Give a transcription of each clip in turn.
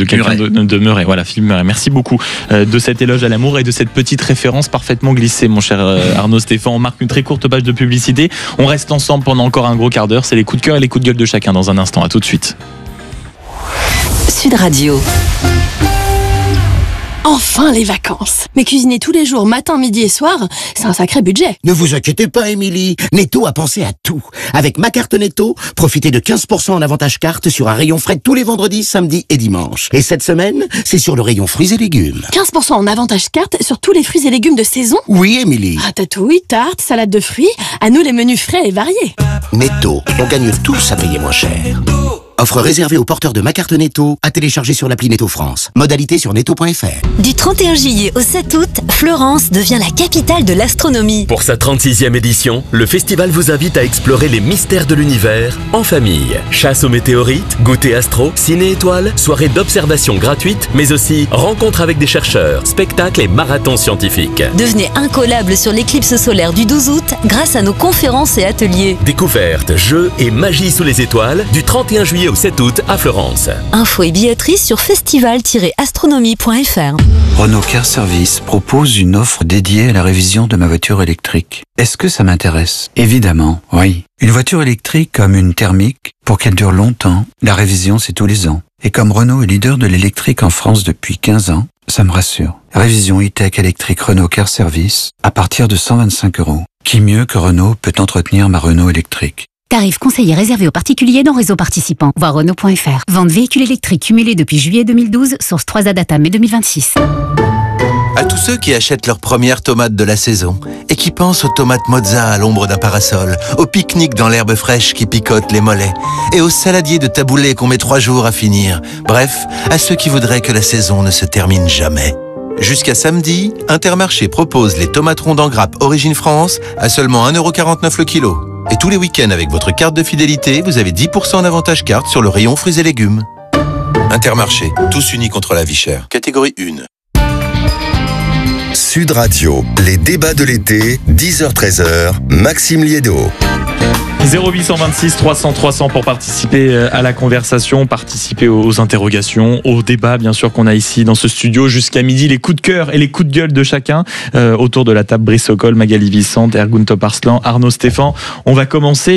quelqu'un de Murray. Voilà, Philippe Murray. Merci beaucoup de cet éloge à l'amour et de cette petite référence parfaitement glissée, mon cher Arnaud Stéphane. On marque une très courte page de publicité. On reste ensemble pendant encore un gros quart d'heure. C'est les coups de cœur et les coups de gueule de chacun dans un instant. À tout de suite. Sud Radio. Enfin les vacances. Mais cuisiner tous les jours, matin, midi et soir, c'est un sacré budget. Ne vous inquiétez pas, Émilie. Netto a pensé à tout. Avec ma carte Netto, profitez de 15% en avantage carte sur un rayon frais tous les vendredis, samedis et dimanches. Et cette semaine, c'est sur le rayon fruits et légumes. 15% en avantage carte sur tous les fruits et légumes de saison. Oui, Émilie. Ratatouille, tartes, salade de fruits, à nous les menus frais et variés. Netto, on gagne tous à payer moins cher. Offre réservée aux porteurs de ma carte Netto, à télécharger sur l'appli Netto France. Modalité sur netto.fr. Du 31 juillet au 7 août, Florence devient la capitale de l'astronomie. Pour sa 36e édition, le festival vous invite à explorer les mystères de l'univers en famille. Chasse aux météorites, goûter astro, ciné-étoiles, soirée d'observation gratuite, mais aussi rencontres avec des chercheurs, spectacles et marathons scientifiques. Devenez incollable sur l'éclipse solaire du 12 août grâce à nos conférences et ateliers. Découvertes, jeux et magie sous les étoiles du 31 juillet au 7 août à Florence. Infos et billetterie sur festival-astronomie.fr. Renault Car Service propose une offre dédiée à la révision de ma voiture électrique. Est-ce que ça m'intéresse? Évidemment, oui. Une voiture électrique comme une thermique, pour qu'elle dure longtemps, la révision c'est tous les ans. Et comme Renault est leader de l'électrique en France depuis 15 ans, ça me rassure. Révision e-tech électrique Renault Car Service à partir de 125 €. Qui mieux que Renault peut entretenir ma Renault électrique? Tarif conseillé réservé aux particuliers dans réseau participant. Voir Renault.fr. Vente véhicule électrique cumulée depuis juillet 2012, source 3A data mai 2026. À tous ceux qui achètent leurs premières tomates de la saison et qui pensent aux tomates mozza à l'ombre d'un parasol, au pique-nique dans l'herbe fraîche qui picote les mollets et aux saladiers de taboulé qu'on met 3 jours à finir. Bref, à ceux qui voudraient que la saison ne se termine jamais. Jusqu'à samedi, Intermarché propose les tomates rondes en grappe Origine France à seulement 1,49 € le kilo. Et tous les week-ends avec votre carte de fidélité, vous avez 10% d'avantage carte sur le rayon fruits et légumes. Intermarché, tous unis contre la vie chère. Catégorie 1. Sud Radio, les débats de l'été, 10h-13h, Maxime Liédo. 0826 300 300 pour participer à la conversation, participer aux interrogations, au débat bien sûr qu'on a ici dans ce studio jusqu'à midi, les coups de cœur et les coups de gueule de chacun autour de la table. Brice Sokol, Magali Vicente, Ergun Toparslan, Arnaud Stéphane. On va commencer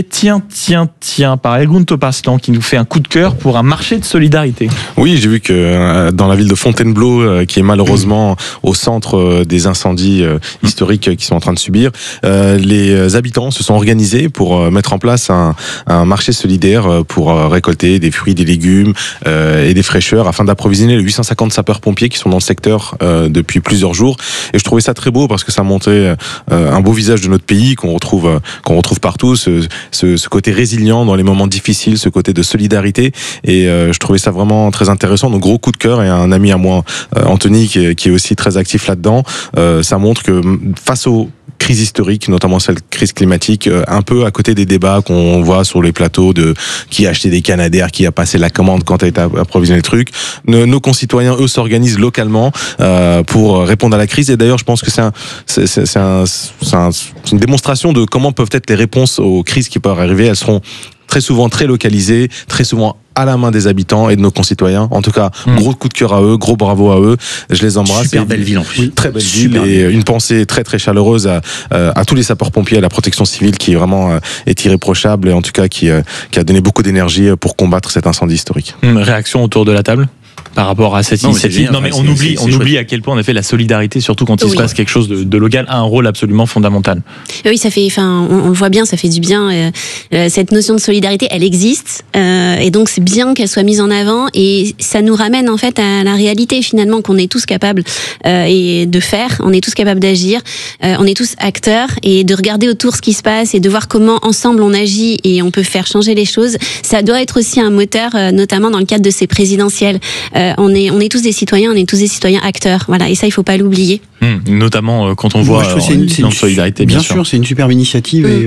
par Ergun Toparslan qui nous fait un coup de cœur pour un marché de solidarité. Oui, j'ai vu que dans la ville de Fontainebleau, qui est malheureusement au centre des incendies historiques qu'ils sont en train de subir, les habitants se sont organisés pour mettre en place un marché solidaire pour récolter des fruits, des légumes et des fraîcheurs afin d'approvisionner les 850 sapeurs-pompiers qui sont dans le secteur depuis plusieurs jours. Et je trouvais ça très beau parce que ça montrait un beau visage de notre pays qu'on retrouve partout, ce côté résilient dans les moments difficiles, ce côté de solidarité. Et je trouvais ça vraiment très intéressant. Donc gros coup de cœur, et un ami à moi, Anthony, qui est aussi très actif là-dedans. Ça montre que face aux crise historique, notamment cette crise climatique, un peu à côté des débats qu'on voit sur les plateaux de qui a acheté des Canadair, qui a passé la commande quand a été approvisionné le truc. Nos concitoyens, eux, s'organisent localement pour répondre à la crise. Et d'ailleurs, je pense que c'est une démonstration de comment peuvent être les réponses aux crises qui peuvent arriver. Elles seront très souvent très localisées, très souvent à la main des habitants et de nos concitoyens. En tout cas, gros coup de cœur à eux, gros bravo à eux. Je les embrasse. Super belle ville en plus. Oui, très belle ville et une pensée très très chaleureuse à tous les sapeurs-pompiers, à la protection civile qui vraiment est irréprochable et en tout cas qui a donné beaucoup d'énergie pour combattre cet incendie historique. Réaction autour de la table par rapport à cette initiative. Non mais on oublie à quel point en effet la solidarité, surtout quand il se passe quelque chose de local, a un rôle absolument fondamental. Oui, ça fait, on le voit bien, ça fait du bien. Cette notion de solidarité, elle existe, et donc c'est bien qu'elle soit mise en avant, et ça nous ramène en fait à la réalité finalement qu'on est tous capables et de faire. On est tous capables d'agir. On est tous acteurs, et de regarder autour ce qui se passe et de voir comment ensemble on agit et on peut faire changer les choses. Ça doit être aussi un moteur, notamment dans le cadre de ces présidentielles. On est tous des citoyens, on est tous des citoyens acteurs. Voilà, et ça, il faut pas l'oublier. Notamment quand on voit une solidarité. Bien sûr, c'est une superbe initiative. Et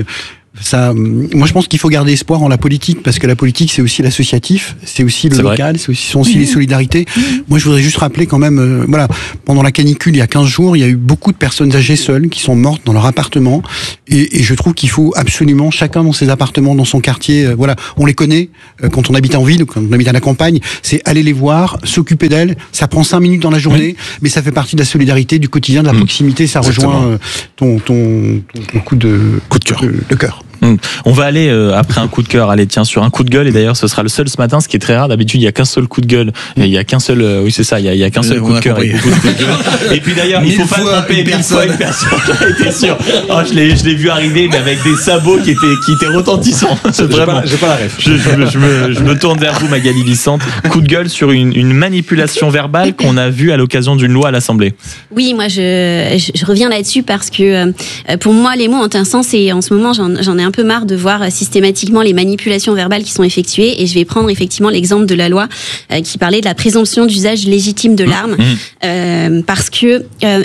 moi je pense qu'il faut garder espoir en la politique, parce que la politique c'est aussi l'associatif, c'est aussi le local, ce sont aussi les solidarités. Moi je voudrais juste rappeler quand même, voilà, pendant la canicule il y a 15 jours, il y a eu beaucoup de personnes âgées seules qui sont mortes dans leur appartement, et je trouve qu'il faut absolument, chacun dans ses appartements, dans son quartier, voilà, on les connaît, quand on habite en ville, quand on habite à la campagne, c'est aller les voir, s'occuper d'elles, ça prend 5 minutes dans la journée, mais ça fait partie de la solidarité, du quotidien, de la proximité, ça rejoint ton coup de cœur. De cœur. On va aller après un coup de cœur, allez tiens, sur un coup de gueule, et d'ailleurs ce sera le seul ce matin, ce qui est très rare. D'habitude il y a qu'un seul coup de gueule, et il y a qu'un seul, oui c'est ça, il y a qu'un seul coup de cœur et beaucoup de coups de gueule. Et puis d'ailleurs il faut pas tromper 1000 fois une personne, j'en étais sûr. Oh, je l'ai vu arriver, mais avec des sabots qui étaient retentissants. Vraiment. J'ai pas la ref. Je me tourne vers vous, Magali Vicente. Coup de gueule sur une manipulation verbale qu'on a vue à l'occasion d'une loi à l'Assemblée. Oui, moi je reviens là-dessus parce que pour moi les mots ont un sens, et en ce moment j'en ai un peu marre de voir systématiquement les manipulations verbales qui sont effectuées, et je vais prendre effectivement l'exemple de la loi qui parlait de la présomption d'usage légitime de l'arme, parce que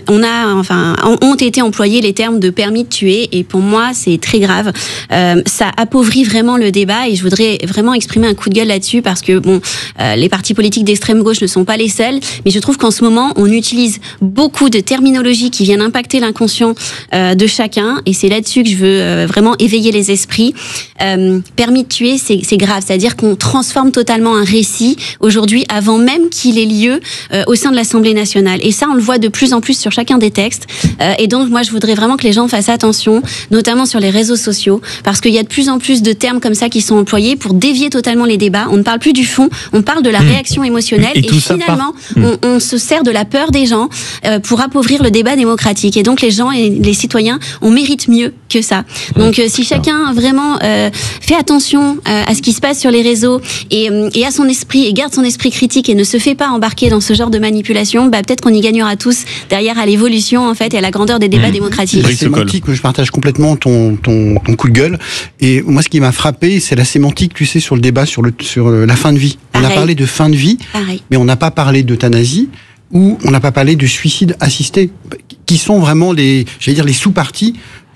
ont été employés les termes de permis de tuer, et pour moi c'est très grave. Ça appauvrit vraiment le débat, et je voudrais vraiment exprimer un coup de gueule là-dessus, parce que les partis politiques d'extrême gauche ne sont pas les seuls, mais je trouve qu'en ce moment on utilise beaucoup de terminologies qui viennent impacter l'inconscient de chacun, et c'est là-dessus que je veux vraiment éveiller les esprits. Permis de tuer, c'est grave, c'est-à-dire qu'on transforme totalement un récit aujourd'hui avant même qu'il ait lieu au sein de l'Assemblée nationale, et ça on le voit de plus en plus sur chacun des textes, et donc moi je voudrais vraiment que les gens fassent attention, notamment sur les réseaux sociaux, parce qu'il y a de plus en plus de termes comme ça qui sont employés pour dévier totalement les débats. On ne parle plus du fond, on parle de la réaction émotionnelle, et finalement on se sert de la peur des gens pour appauvrir le débat démocratique, et donc les gens et les citoyens, on mérite mieux que ça. Donc si chacun vraiment fait attention à ce qui se passe sur les réseaux, et à son esprit, et garde son esprit critique, et ne se fait pas embarquer dans ce genre de manipulation, peut-être qu'on y gagnera tous derrière à l'évolution en fait, et à la grandeur des débats démocratiques. La sémantique, je partage complètement ton coup de gueule, et moi ce qui m'a frappé, c'est la sémantique, tu sais, sur le débat sur la fin de vie. On a parlé de fin de vie, mais on n'a pas parlé d'euthanasie, ou on n'a pas parlé de suicide assisté, qui sont vraiment les sous-parties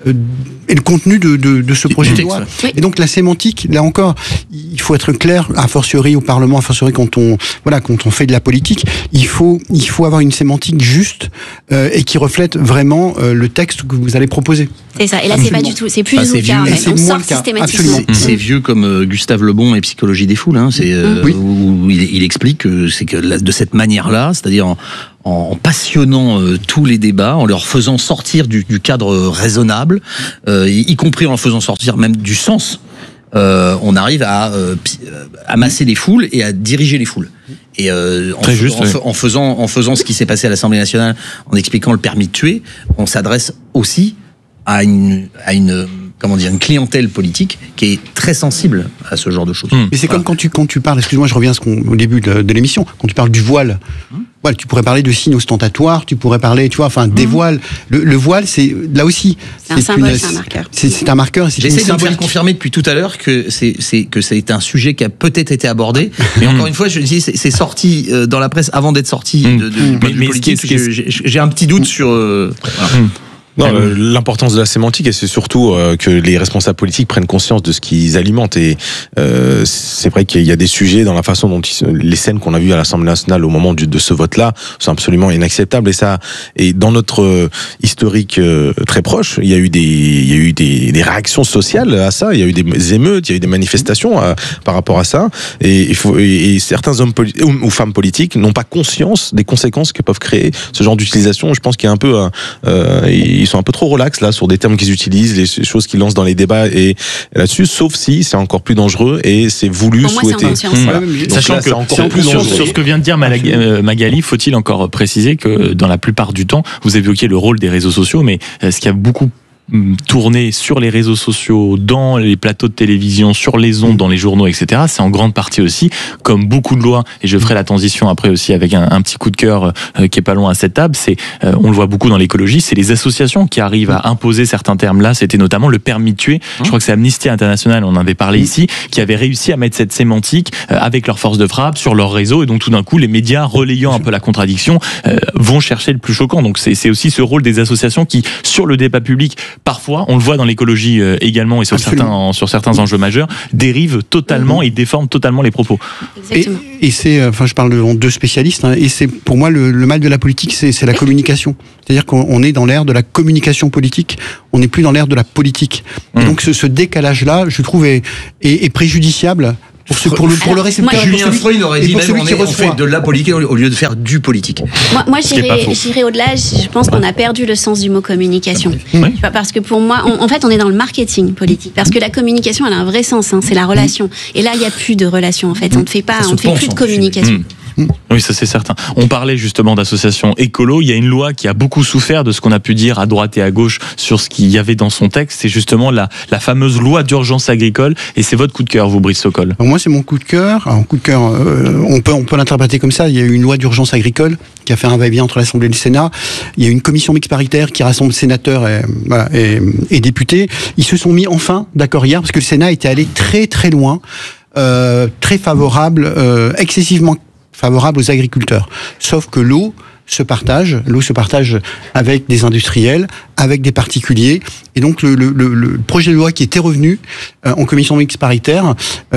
et le contenu de ce projet de loi. Et donc la sémantique, là encore, il faut être clair, a fortiori au Parlement, a fortiori quand on fait de la politique, il faut avoir une sémantique juste et qui reflète vraiment le texte que vous allez proposer. C'est ça, et là c'est pas du tout, c'est plus du tout le cas, on sort systématiquement. C'est vieux comme Gustave Le Bon et Psychologie des foules, hein, où il explique que c'est que de cette manière-là, c'est-à-dire en passionnant tous les débats, en leur faisant sortir du cadre raisonnable, y compris en leur faisant sortir même du sens, on arrive à amasser les foules et à diriger les foules. Et en faisant ce qui s'est passé à l'Assemblée nationale, en expliquant le permis de tuer, on s'adresse aussi à une clientèle politique qui est très sensible à ce genre de choses. Mais c'est comme quand tu parles, excuse-moi, je reviens au début de l'émission, quand tu parles du voile. Voilà, tu pourrais parler de signes ostentatoires, tu pourrais parler, des voiles. Le voile, c'est là aussi. C'est un symbole, c'est un marqueur. C'est un marqueur. J'essaie de me faire confirmer depuis tout à l'heure que c'est un sujet qui a peut-être été abordé. Mais encore une fois, je dis, c'est sorti dans la presse avant d'être sorti de politique. J'ai un petit doute sur. Non, l'importance de la sémantique, et c'est surtout que les responsables politiques prennent conscience de ce qu'ils alimentent. Et c'est vrai qu'il y a des sujets dans la façon dont les scènes qu'on a vues à l'Assemblée nationale au moment de ce vote-là sont absolument inacceptables. Et dans notre historique très proche, il y a eu des réactions sociales à ça. Il y a eu des émeutes, il y a eu des manifestations par rapport à ça. Et certains hommes ou femmes politiques n'ont pas conscience des conséquences que peuvent créer ce genre d'utilisation. Je pense qu'il y a un peu ils sont un peu trop relax là sur des termes qu'ils utilisent, les choses qu'ils lancent dans les débats et là-dessus, sauf si c'est encore plus dangereux et c'est voulu, souhaité. Voilà. Sachant que en plus sur ce que vient de dire Magali, faut-il encore préciser que dans la plupart du temps, vous évoquiez le rôle des réseaux sociaux, mais ce qui a beaucoup tourné sur les réseaux sociaux, dans les plateaux de télévision, sur les ondes, dans les journaux, etc. C'est en grande partie aussi, comme beaucoup de lois, et je ferai la transition après aussi avec un petit coup de cœur qui est pas loin à cette table, on le voit beaucoup dans l'écologie, c'est les associations qui arrivent à imposer certains termes là, c'était notamment le permis de tuer, je crois que c'est Amnesty International, on en avait parlé ici, qui avait réussi à mettre cette sémantique avec leur force de frappe sur leur réseau, et donc tout d'un coup les médias, relayant un peu la contradiction, vont chercher le plus choquant. Donc c'est aussi ce rôle des associations qui, sur le débat public, parfois, on le voit dans l'écologie également et sur certains enjeux majeurs, dérivent totalement et déforment totalement les propos. Et c'est, je parle devant deux spécialistes, hein, et c'est pour moi le mal de la politique, c'est la communication. C'est-à-dire qu'on est dans l'ère de la communication politique, on n'est plus dans l'ère de la politique. Et donc ce décalage-là, je trouve, est préjudiciable. Pour le récepteur. Julien Freud aurait dit même on fait de la politique au lieu de faire du politique. Moi j'irais au-delà, je pense qu'on a perdu le sens du mot communication. Oui. Parce que pour moi, en fait, on est dans le marketing politique. Parce que la communication, elle a un vrai sens, hein, c'est la relation. Et là, il n'y a plus de relation, en fait. On ne fait plus de communication. Oui, ça c'est certain. On parlait justement d'associations écolo. Il y a une loi qui a beaucoup souffert de ce qu'on a pu dire à droite et à gauche sur ce qu'il y avait dans son texte. C'est justement la fameuse loi d'urgence agricole. Et c'est votre coup de cœur, vous, Brice Sokol. Alors moi, c'est mon coup de cœur. Alors, coup de cœur, on peut l'interpréter comme ça. Il y a eu une loi d'urgence agricole qui a fait un va-et-vient entre l'Assemblée et le Sénat. Il y a eu une commission mixte paritaire qui rassemble sénateurs et députés. Ils se sont mis enfin d'accord hier parce que le Sénat était allé très très loin, très favorable, excessivement favorable aux agriculteurs. Sauf que l'eau se partage avec des industriels, avec des particuliers, et donc le projet de loi qui était revenu en commission mixte paritaire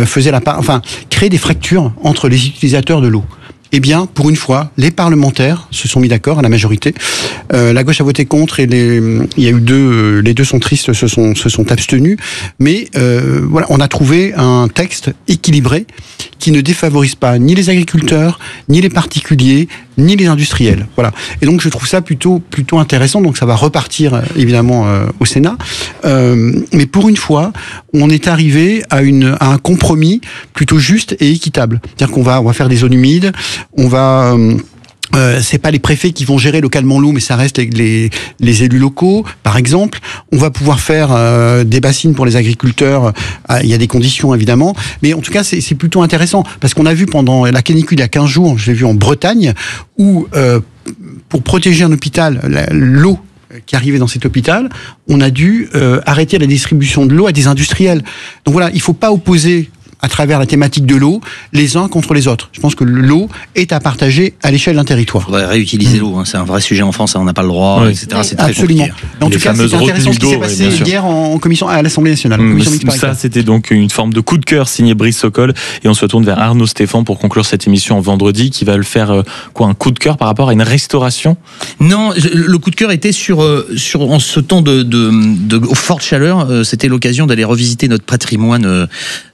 créait des fractures entre les utilisateurs de l'eau. Eh bien, pour une fois, les parlementaires se sont mis d'accord à la majorité. La gauche a voté contre et il y a eu les deux centristes se sont abstenus. Mais voilà, on a trouvé un texte équilibré qui ne défavorise pas ni les agriculteurs, ni les particuliers, ni les industriels. Voilà. Et donc je trouve ça plutôt intéressant. Donc ça va repartir évidemment au Sénat. Mais pour une fois, on est arrivé à un compromis plutôt juste et équitable. C'est-à-dire qu'on va faire des zones humides. On va c'est pas les préfets qui vont gérer localement l'eau, mais ça reste les élus locaux, par exemple. On va pouvoir faire des bassines pour les agriculteurs. Il y a des conditions, évidemment. Mais en tout cas, c'est plutôt intéressant. Parce qu'on a vu pendant la canicule il y a 15 jours, je l'ai vu en Bretagne, où pour protéger un hôpital, l'eau qui arrivait dans cet hôpital, on a dû arrêter la distribution de l'eau à des industriels. Donc voilà, il faut pas opposer à travers la thématique de l'eau, les uns contre les autres. Je pense que l'eau est à partager à l'échelle d'un territoire. Il faudrait réutiliser l'eau, hein. C'est un vrai sujet en France, hein. On n'a pas le droit, etc. C'est très absolument. compliqué. En tout cas, c'est intéressant ce qui s'est passé hier en commission à l'Assemblée nationale. Ça, c'était donc une forme de coup de cœur signé Brice Sokol. Et on se tourne vers Arnaud Stéphane pour conclure cette émission en vendredi, qui va le faire un coup de cœur par rapport à une restauration. Non, le coup de cœur était en ce temps de forte chaleur, c'était l'occasion d'aller revisiter notre patrimoine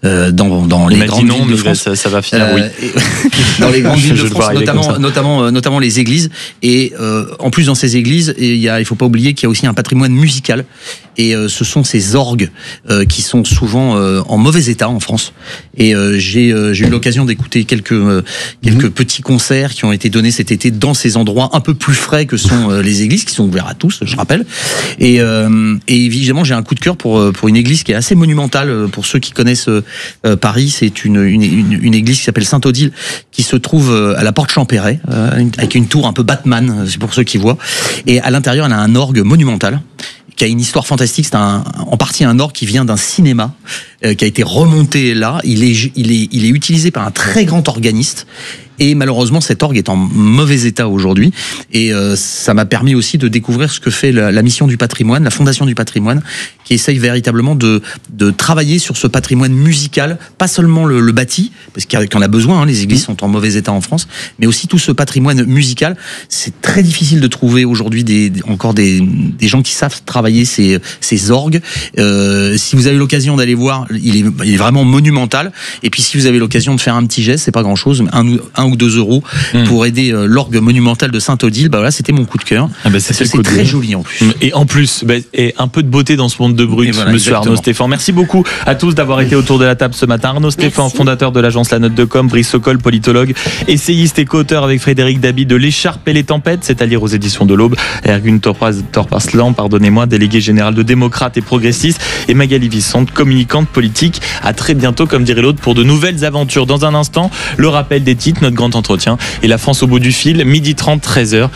dans les grandes villes de France. Ça va finir, oui. Dans les grandes villes de France, notamment les églises. Et en plus, dans ces églises, il faut pas oublier qu'il y a aussi un patrimoine musical. Et ce sont ces orgues qui sont souvent en mauvais état en France. Et j'ai eu l'occasion d'écouter quelques petits concerts qui ont été donnés cet été dans ces endroits un peu plus frais que sont les églises, qui sont ouverts à tous, je rappelle. Et évidemment, j'ai un coup de cœur pour une église qui est assez monumentale. Pour ceux qui connaissent Paris, c'est une église qui s'appelle Sainte-Odile, qui se trouve à la porte Champéret, avec une tour un peu Batman, c'est pour ceux qui voient. Et à l'intérieur, elle a un orgue monumental qui a une histoire fantastique. C'est en partie un orgue qui vient d'un cinéma qui a été remonté là. Il est utilisé par un très grand organiste. Et malheureusement, cet orgue est en mauvais état aujourd'hui. Et ça m'a permis aussi de découvrir ce que fait la mission du patrimoine, la Fondation du patrimoine, qui essaye véritablement de travailler sur ce patrimoine musical, pas seulement le bâti, parce qu'il y en a besoin, hein, les églises sont en mauvais état en France, mais aussi tout ce patrimoine musical. C'est très difficile de trouver aujourd'hui encore des gens qui savent travailler ces orgues. Si vous avez l'occasion d'aller voir, il est vraiment monumental. Et puis si vous avez l'occasion de faire un petit geste, c'est pas grand-chose, mais 1 ou 2 euros pour aider l'orgue monumental de Sainte-Odile, voilà, c'était mon coup de cœur. C'est très joli en plus. Et en plus, et un peu de beauté dans ce monde de brut, voilà, monsieur exactement. Arnaud Stéphane. Merci beaucoup à tous d'avoir été autour de la table ce matin. Arnaud Stéphane, fondateur de l'agence La Note de Com, Brice Sokol, politologue, essayiste et co-auteur avec Frédéric Dabi de L'écharpe et les tempêtes, c'est à lire aux éditions de l'Aube. Ergun Torparslan, délégué général de démocrates et progressistes, et Magali Vissante, communicante politique. À très bientôt, comme dirait l'autre, pour de nouvelles aventures. Dans un instant, le rappel des titres, notre grand entretien et la France au bout du fil, 12h30, 13h,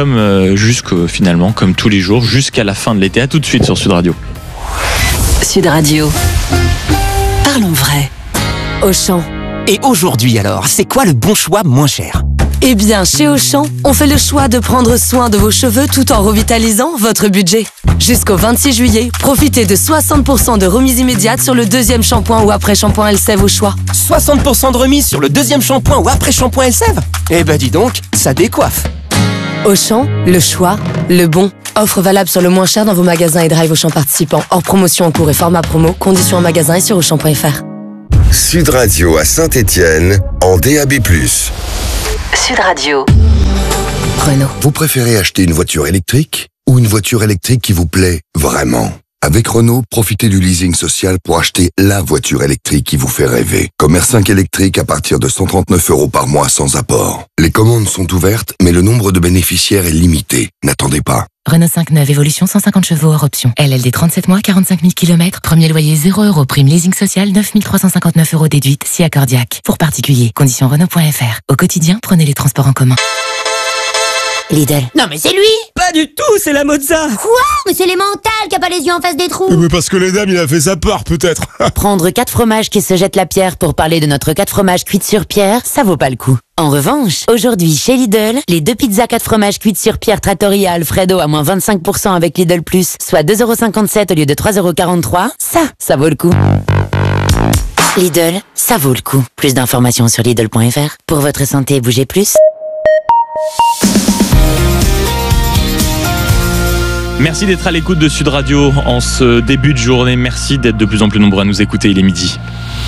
finalement, comme tous les jours, jusqu'à la fin de l'été. À tout de suite sur Sud Radio. Sud Radio. Parlons vrai. Auchan. Et aujourd'hui alors, c'est quoi le bon choix moins cher ? Eh bien, chez Auchan, on fait le choix de prendre soin de vos cheveux tout en revitalisant votre budget. Jusqu'au 26 juillet, profitez de 60% de remise immédiate sur le deuxième shampoing ou après-shampoing Elseve au choix. 60% de remise sur le deuxième shampoing ou après-shampoing Elseve ? Eh ben dis donc, ça décoiffe. Auchan, le choix, le bon. Offre valable sur le moins cher dans vos magasins et drive Auchan participants. Hors promotion en cours et format promo. Conditions en magasin et sur Auchan.fr. Sud Radio à Saint-Étienne en DAB+. Sud Radio. Renault. Vous préférez acheter une voiture électrique ou une voiture électrique qui vous plaît vraiment ? Avec Renault, profitez du leasing social pour acheter la voiture électrique qui vous fait rêver. Comme R5 électrique à partir de 139 € par mois sans apport. Les commandes sont ouvertes, mais le nombre de bénéficiaires est limité. N'attendez pas. Renault 5 neuve évolution 150 chevaux hors option. LLD 37 mois, 45 000 km. Premier loyer 0 €. Prime leasing social 9 359 € déduite si accordiaque. Pour particuliers. Conditions Renault.fr. Au quotidien, prenez les transports en commun. Lidl. Non mais c'est lui! Pas du tout, c'est la Mozza. Quoi? Mais c'est les mentales qui a pas les yeux en face des trous. Mais parce que les dames, il a fait sa peur peut-être. Prendre 4 fromages qui se jettent la pierre pour parler de notre 4 fromages cuits sur pierre, ça vaut pas le coup. En revanche, aujourd'hui chez Lidl, les 2 pizzas 4 fromages cuites sur pierre Trattoria Alfredo à moins 25% avec Lidl+, soit 2,57 € au lieu de 3,43 €, ça vaut le coup. Lidl, ça vaut le coup. Plus d'informations sur Lidl.fr. Pour votre santé, bougez plus. Merci d'être à l'écoute de Sud Radio en ce début de journée. Merci d'être de plus en plus nombreux à nous écouter. Il est midi.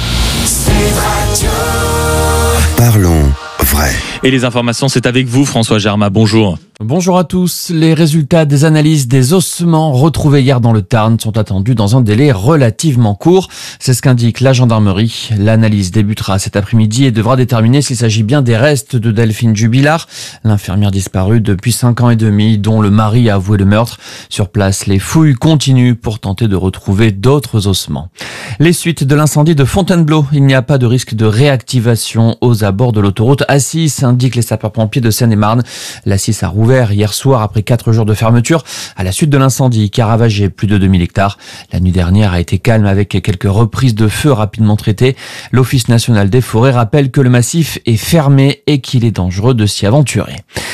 Parlons vrai. Et les informations, c'est avec vous, François Germain. Bonjour. Bonjour à tous. Les résultats des analyses des ossements retrouvés hier dans le Tarn sont attendus dans un délai relativement court. C'est ce qu'indique la gendarmerie. L'analyse débutera cet après-midi et devra déterminer s'il s'agit bien des restes de Delphine Jubilard, l'infirmière disparue depuis 5 ans et demi, dont le mari a avoué le meurtre. Sur place, les fouilles continuent pour tenter de retrouver d'autres ossements. Les suites de l'incendie de Fontainebleau. Il n'y a pas de risque de réactivation aux abords de l'autoroute A6, indiquent les sapeurs-pompiers de Seine-et-Marne. L'A6 a rouvert hier soir après 4 jours de fermeture à la suite de l'incendie qui a ravagé plus de 2000 hectares. La nuit dernière a été calme avec quelques reprises de feu rapidement traitées. L'Office national des forêts rappelle que le massif est fermé et qu'il est dangereux de s'y aventurer.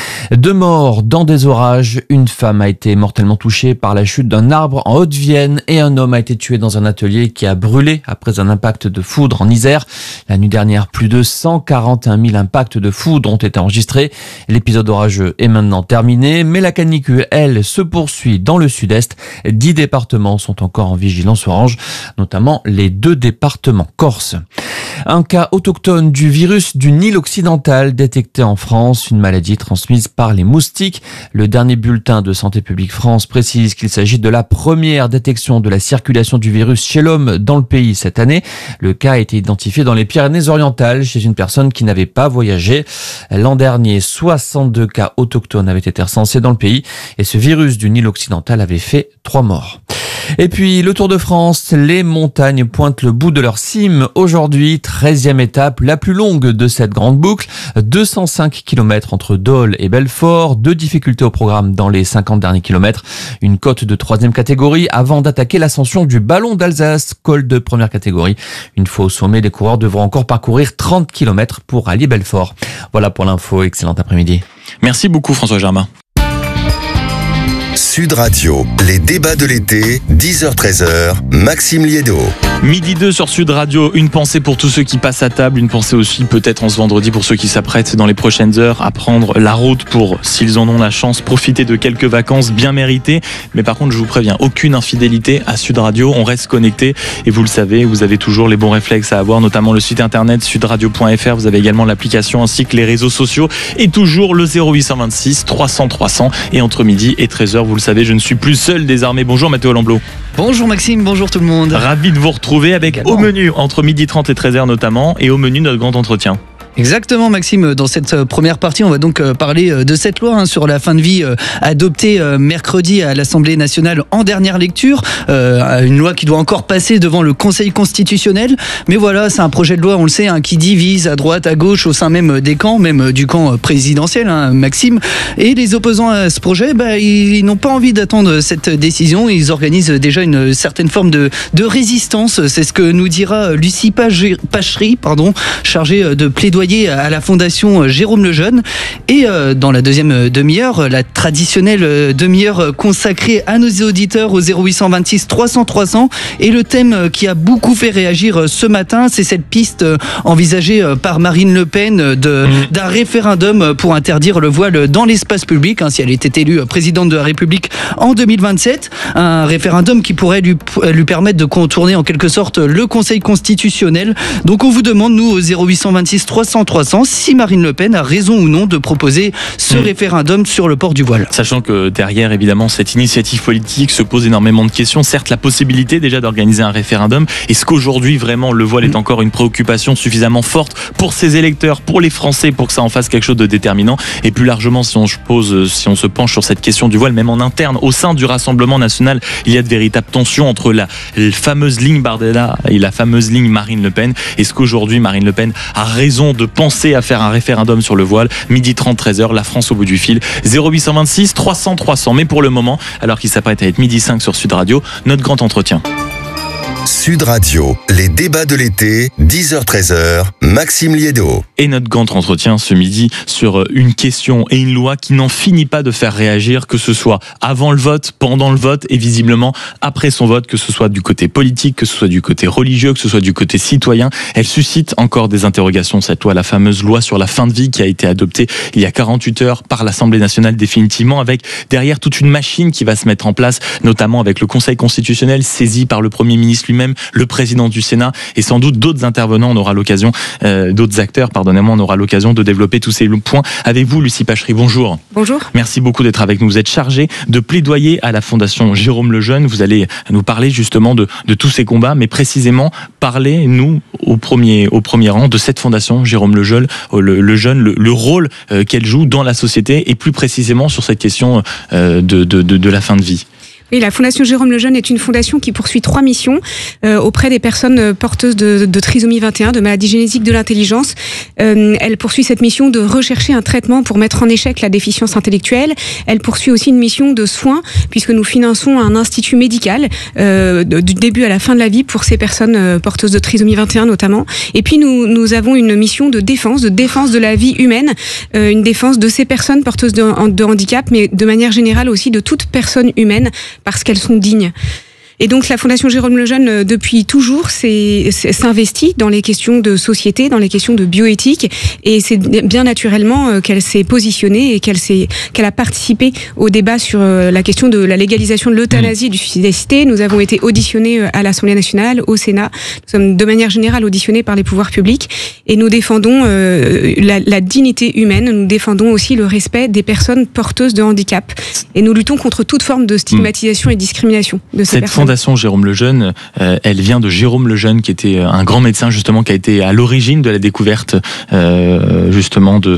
2 morts dans des orages. Une femme a été mortellement touchée par la chute d'un arbre en Haute-Vienne et un homme a été tué dans un atelier qui a brûlé après un impact de foudre en Isère. La nuit dernière, plus de 141 000 impacts de foudre ont été enregistrés. L'épisode orageux est maintenant terminé, mais la canicule, elle, se poursuit dans le sud-est. 10 départements sont encore en vigilance orange, notamment les 2 départements corses. Un cas autochtone du virus du Nil occidental détecté en France, une maladie transmise par les moustiques. Le dernier bulletin de Santé publique France précise qu'il s'agit de la première détection de la circulation du virus chez l'homme dans le pays cette année. Le cas a été identifié dans les Pyrénées-Orientales chez une personne qui n'avait pas voyagé. L'an dernier, 62 cas autochtones avaient été recensés dans le pays et ce virus du Nil occidental avait fait 3 morts. Et puis le Tour de France, les montagnes pointent le bout de leur cime. Aujourd'hui, 13e étape, la plus longue de cette grande boucle. 205 km entre Dole et Belfort. 2 difficultés au programme dans les 50 derniers kilomètres. Une côte de 3e catégorie avant d'attaquer l'ascension du Ballon d'Alsace, col de première catégorie. Une fois au sommet, les coureurs devront encore parcourir 30 km pour allier Belfort. Voilà pour l'info. Excellent après-midi. Merci beaucoup, François Germain. Sud Radio, les débats de l'été, 10h-13h, Maxime Liédo. Midi 2 sur Sud Radio, une pensée pour tous ceux qui passent à table, une pensée aussi peut-être en ce vendredi pour ceux qui s'apprêtent dans les prochaines heures à prendre la route pour, s'ils en ont la chance, profiter de quelques vacances bien méritées. Mais par contre, je vous préviens, aucune infidélité à Sud Radio, on reste connecté et vous le savez, vous avez toujours les bons réflexes à avoir, notamment le site internet sudradio.fr, vous avez également l'application ainsi que les réseaux sociaux et toujours le 0826 300 300 et entre midi et 13h, vous le savez, je ne suis plus seul désormais. Bonjour Mathéo Lamblot. Bonjour Maxime, bonjour tout le monde. Ravi de vous retrouver avec au menu, entre midi 30 et 13h notamment, et au menu notre grand entretien. Exactement Maxime, dans cette première partie on va donc parler de cette loi sur la fin de vie adoptée mercredi à l'Assemblée nationale en dernière lecture, une loi qui doit encore passer devant le Conseil constitutionnel, mais voilà, c'est un projet de loi, on le sait, qui divise à droite, à gauche, au sein même des camps, même du camp présidentiel, Maxime, et les opposants à ce projet, ils n'ont pas envie d'attendre cette décision, ils organisent déjà une certaine forme de résistance, c'est ce que nous dira Lucie Pachery, chargée de plaidoyer plaidoyer à la Fondation Jérôme Lejeune. Et dans la deuxième demi-heure, la traditionnelle demi-heure consacrée à nos auditeurs au 0826 300 300. Et le thème qui a beaucoup fait réagir ce matin, c'est cette piste envisagée par Marine Le Pen d'un référendum pour interdire le voile dans l'espace public, si elle était élue présidente de la République en 2027. Un référendum qui pourrait lui permettre de contourner en quelque sorte le Conseil constitutionnel. Donc on vous demande, nous, au 0826 300 300, si Marine Le Pen a raison ou non de proposer ce référendum sur le port du voile. Sachant que derrière, évidemment, cette initiative politique se pose énormément de questions. Certes, la possibilité déjà d'organiser un référendum. Est-ce qu'aujourd'hui, vraiment, le voile est encore une préoccupation suffisamment forte pour ses électeurs, pour les Français, pour que ça en fasse quelque chose de déterminant? Et plus largement, si on se penche sur cette question du voile, même en interne, au sein du Rassemblement national, il y a de véritables tensions entre la fameuse ligne Bardella et la fameuse ligne Marine Le Pen. Est-ce qu'aujourd'hui, Marine Le Pen a raison de penser à faire un référendum sur le voile? 12h30, 13h, la France au bout du fil. 0826 300 300. Mais pour le moment, alors qu'il s'apprête à être 12h05 sur Sud Radio, notre grand entretien. Sud Radio, les débats de l'été, 10h-13h, Maxime Liédo. Et notre grand entretien ce midi sur une question et une loi qui n'en finit pas de faire réagir, que ce soit avant le vote, pendant le vote et visiblement après son vote, que ce soit du côté politique, que ce soit du côté religieux, que ce soit du côté citoyen. Elle suscite encore des interrogations, cette loi, la fameuse loi sur la fin de vie qui a été adoptée il y a 48 heures par l'Assemblée nationale définitivement, avec derrière toute une machine qui va se mettre en place, notamment avec le Conseil constitutionnel saisi par le Premier ministre lui-même, le président du Sénat et sans doute d'autres intervenants. On aura l'occasion, d'autres acteurs, pardonnez-moi, on aura l'occasion de développer tous ces points avec vous. Lucie Pachery, bonjour. Bonjour. Merci beaucoup d'être avec nous. Vous êtes chargée de plaidoyer à la Fondation Jérôme Lejeune. Vous allez nous parler justement de tous ces combats, mais précisément parlez-nous au premier rang de cette Fondation Jérôme Lejeune, le rôle qu'elle joue dans la société et plus précisément sur cette question de la fin de vie. Oui, la Fondation Jérôme Lejeune est une fondation qui poursuit 3 missions auprès des personnes porteuses de trisomie 21, de maladies génétiques de l'intelligence. Elle poursuit cette mission de rechercher un traitement pour mettre en échec la déficience intellectuelle. Elle poursuit aussi une mission de soins, puisque nous finançons un institut médical du début à la fin de la vie pour ces personnes porteuses de trisomie 21 notamment. Et puis nous avons une mission de défense de la vie humaine, une défense de ces personnes porteuses de handicap, mais de manière générale aussi de toute personne humaine, parce qu'elles sont dignes. Et donc la Fondation Jérôme Lejeune, depuis toujours, s'investit dans les questions de société, dans les questions de bioéthique, et c'est bien naturellement qu'elle s'est positionnée et qu'elle a participé au débat sur la question de la légalisation de l'euthanasie et du suicide assisté. Nous avons été auditionnés à l'Assemblée nationale, au Sénat. Nous sommes de manière générale auditionnés par les pouvoirs publics, et nous défendons la dignité humaine. Nous défendons aussi le respect des personnes porteuses de handicap, et nous luttons contre toute forme de stigmatisation et de discrimination de ces personnes. Fondation Jérôme Lejeune, elle vient de Jérôme Lejeune, qui était un grand médecin justement, qui a été à l'origine de la découverte justement de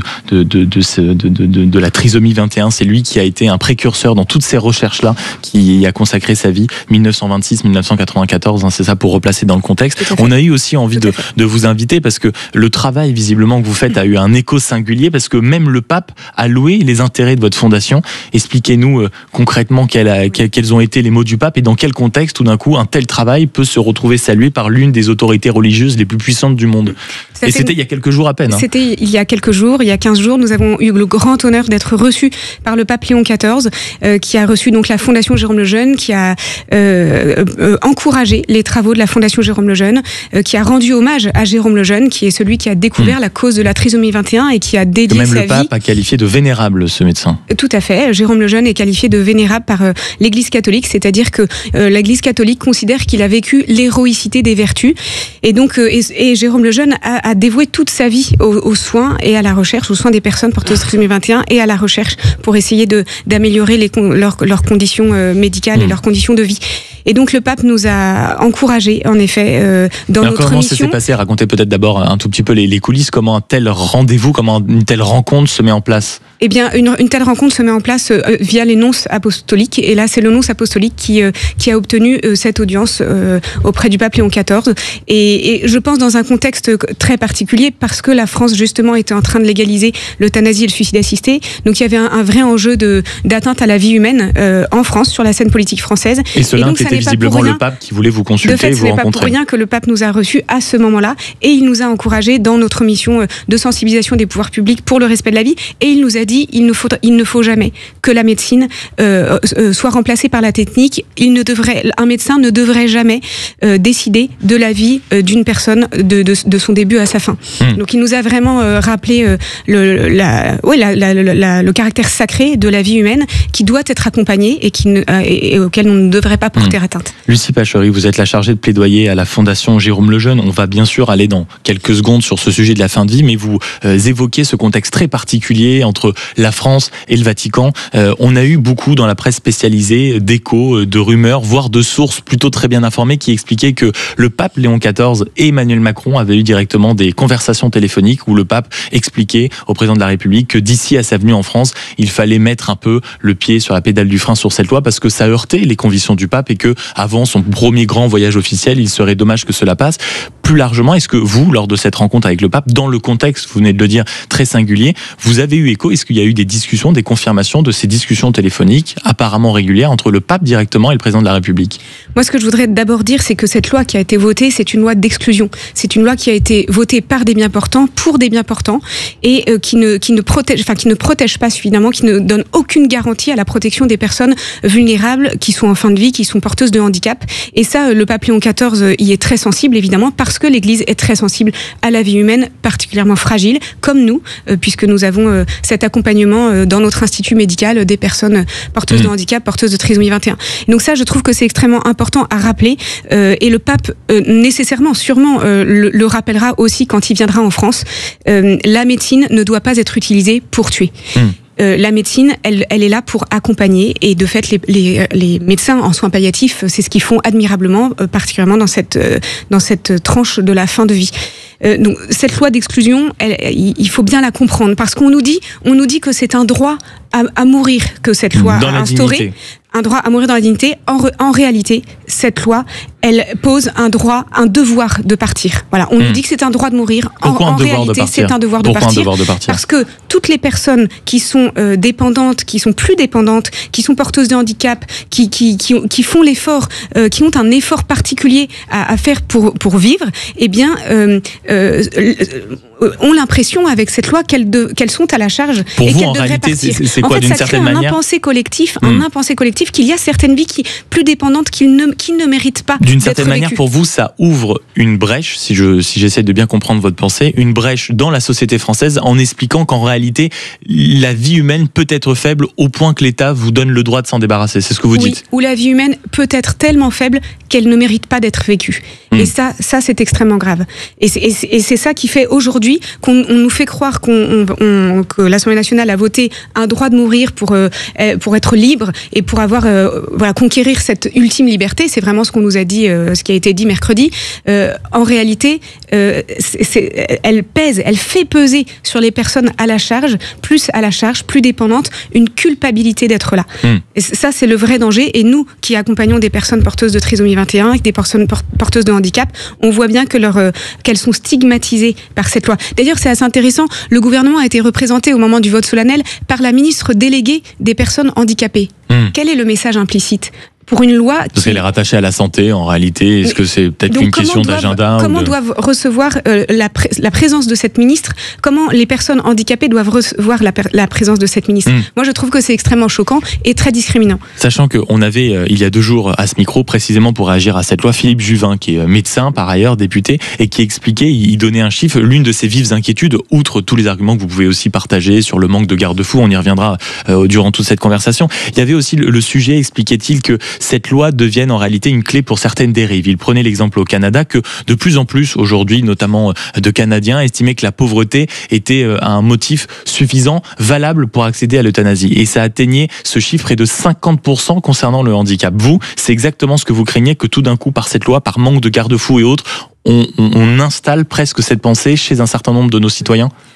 la trisomie 21. C'est lui qui a été un précurseur dans toutes ces recherches-là, qui a consacré sa vie 1926-1994. C'est ça, pour replacer dans le contexte. On a eu aussi envie de vous inviter parce que le travail visiblement que vous faites a eu un écho singulier, parce que même le pape a loué les intérêts de votre fondation. Expliquez-nous concrètement quels ont été les mots du pape et dans quel contexte tout d'un coup un tel travail peut se retrouver salué par l'une des autorités religieuses les plus puissantes du monde. Et c'était il y a quelques jours à peine. C'était il y a quelques jours, il y a 15 jours, nous avons eu le grand honneur d'être reçus par le pape Léon XIV, qui a reçu donc la Fondation Jérôme Lejeune, qui a encouragé les travaux de la Fondation Jérôme Lejeune, qui a rendu hommage à Jérôme Lejeune, qui est celui qui a découvert la cause de la trisomie 21 et qui a dédié sa vie. Même le pape a qualifié de vénérable ce médecin. Tout à fait. Jérôme Lejeune est qualifié de vénérable par l'Église catholique, c'est-à-dire que l'Église catholique considère qu'il a vécu l'héroïcité des vertus, et donc et Jérôme Lejeune a dévoué toute sa vie aux soins et à la recherche, aux soins des personnes porteuses de trisomie 21 et à la recherche pour essayer d'améliorer leurs conditions médicales et leurs conditions de vie. Et donc le pape nous a encouragés, en effet, dans notre mission. Comment ça s'est passé? Racontez peut-être d'abord un tout petit peu les coulisses. Comment un tel rendez-vous, comment une telle rencontre se met en place? Eh bien, une telle rencontre se met en place via les nonces apostoliques. Et là, c'est le nonce apostolique qui a obtenu cette audience auprès du pape Léon XIV. Et je pense dans un contexte très particulier, parce que la France, justement, était en train de légaliser l'euthanasie et le suicide assisté. Donc, il y avait un vrai enjeu d'atteinte à la vie humaine en France, sur la scène politique française. Et cela était visiblement le pape qui voulait vous consulter et vous rencontrer. De fait, ce n'est pas pour rien que le pape nous a reçus à ce moment-là. Et il nous a encouragés dans notre mission de sensibilisation des pouvoirs publics pour le respect de la vie. Et il nous a dit, il ne faut jamais que la médecine soit remplacée par la technique. Un médecin ne devrait jamais décider de la vie d'une personne de son début à sa fin. Donc il nous a vraiment rappelé le caractère sacré de la vie humaine qui doit être accompagné et auquel on ne devrait pas porter atteinte. Lucie Pachery, vous êtes la chargée de plaidoyer à la Fondation Jérôme Lejeune. On va bien sûr aller dans quelques secondes sur ce sujet de la fin de vie, mais vous évoquez ce contexte très particulier entre la France et le Vatican. On a eu beaucoup dans la presse spécialisée d'échos, de rumeurs, voire de sources plutôt très bien informées qui expliquaient que le pape Léon XIV et Emmanuel Macron avaient eu directement des conversations téléphoniques où le pape expliquait au président de la République que d'ici à sa venue en France, il fallait mettre un peu le pied sur la pédale du frein sur cette loi parce que ça heurtait les convictions du pape et que avant son premier grand voyage officiel, il serait dommage que cela passe. Plus largement, est-ce que vous, lors de cette rencontre avec le pape, dans le contexte, vous venez de le dire, très singulier, vous avez eu écho? Est-ce qu'il y a eu des discussions, des confirmations de ces discussions téléphoniques apparemment régulières entre le pape directement et le président de la République? Moi, ce que je voudrais d'abord dire, c'est que cette loi qui a été votée, c'est une loi d'exclusion. C'est une loi qui a été votée par des biens portants, pour des biens portants, et qui ne protège pas suffisamment, qui ne donne aucune garantie à la protection des personnes vulnérables qui sont en fin de vie, qui sont porteuses de handicap. Et ça, le pape Léon XIV y est très sensible, évidemment, parce que l'Église est très sensible à la vie humaine, particulièrement fragile, comme nous, puisque nous avons cet accompagnement dans notre institut médical des personnes porteuses de handicap, porteuses de trisomie 21. Donc ça, je trouve que c'est extrêmement important à rappeler, et le pape, nécessairement, sûrement, le rappellera aussi quand il viendra en France. La médecine ne doit pas être utilisée pour tuer. La médecine, elle est là pour accompagner, et de fait, les médecins en soins palliatifs, c'est ce qu'ils font admirablement, particulièrement dans cette tranche de la fin de vie. Donc cette loi d'exclusion, il faut bien la comprendre, parce qu'on nous dit que c'est un droit à mourir que cette loi a instauré. Un droit à mourir dans la dignité. En réalité, cette loi, elle pose un devoir de partir. Voilà, on nous dit que c'est un droit de mourir. En réalité, c'est un devoir de partir. Parce que toutes les personnes qui sont dépendantes, qui sont plus dépendantes, qui sont porteuses de handicap, qui font l'effort, qui ont un effort particulier à faire pour vivre, eh bien, ont l'impression avec cette loi qu'elles sont à la charge pour et vous, qu'elles en devraient réalité, partir. C'est quoi, d'une certaine manière, un impensé collectif, qu'il y a certaines vies plus dépendantes qui ne méritent pas. D'une certaine manière, pour vous, ça ouvre une brèche, si j'essaie de bien comprendre votre pensée, une brèche dans la société française en expliquant qu'en réalité, la vie humaine peut être faible au point que l'État vous donne le droit de s'en débarrasser. C'est ce que vous dites. Où la vie humaine peut être tellement faible qu'elle ne mérite pas d'être vécue. Et ça c'est extrêmement grave. Et c'est ça qui fait aujourd'hui qu'on nous fait croire que l'Assemblée nationale a voté un droit de mourir pour être libre et pour avoir conquérir cette ultime liberté. C'est vraiment ce qu'on nous a dit, ce qui a été dit mercredi. En réalité, elle fait peser sur les personnes à la charge, plus dépendantes, une culpabilité d'être là. Et ça, c'est le vrai danger. Et nous, qui accompagnons des personnes porteuses de trisomie 21, des personnes porteuses de handicap, on voit bien qu'elles sont stigmatisées par cette loi. D'ailleurs, c'est assez intéressant. Le gouvernement a été représenté au moment du vote solennel par la ministre déléguée des personnes handicapées. Quel est le message implicite ? Pour une loi parce qu'elle est rattachée à la santé, en réalité. Est-ce que c'est peut-être une question d'agenda? Comment doivent recevoir la présence de cette ministre? Comment les personnes handicapées doivent recevoir la présence de cette ministre? Moi, je trouve que c'est extrêmement choquant et très discriminant. Sachant qu'on avait, il y a 2 jours, à ce micro, précisément pour réagir à cette loi, Philippe Juvin, qui est médecin, par ailleurs, député, et qui expliquait, il donnait un chiffre, l'une de ses vives inquiétudes, outre tous les arguments que vous pouvez aussi partager sur le manque de garde-fous, on y reviendra durant toute cette conversation. Il y avait aussi le sujet, expliquait-il, que cette loi devienne en réalité une clé pour certaines dérives. Il prenait l'exemple au Canada que de plus en plus aujourd'hui, notamment de Canadiens, estimaient que la pauvreté était un motif suffisant, valable pour accéder à l'euthanasie. Et ça atteignait ce chiffre est de 50% concernant le handicap. Vous, c'est exactement ce que vous craignez, que tout d'un coup, par cette loi, par manque de garde-fous et autres, on installe presque cette pensée chez un certain nombre de nos citoyens?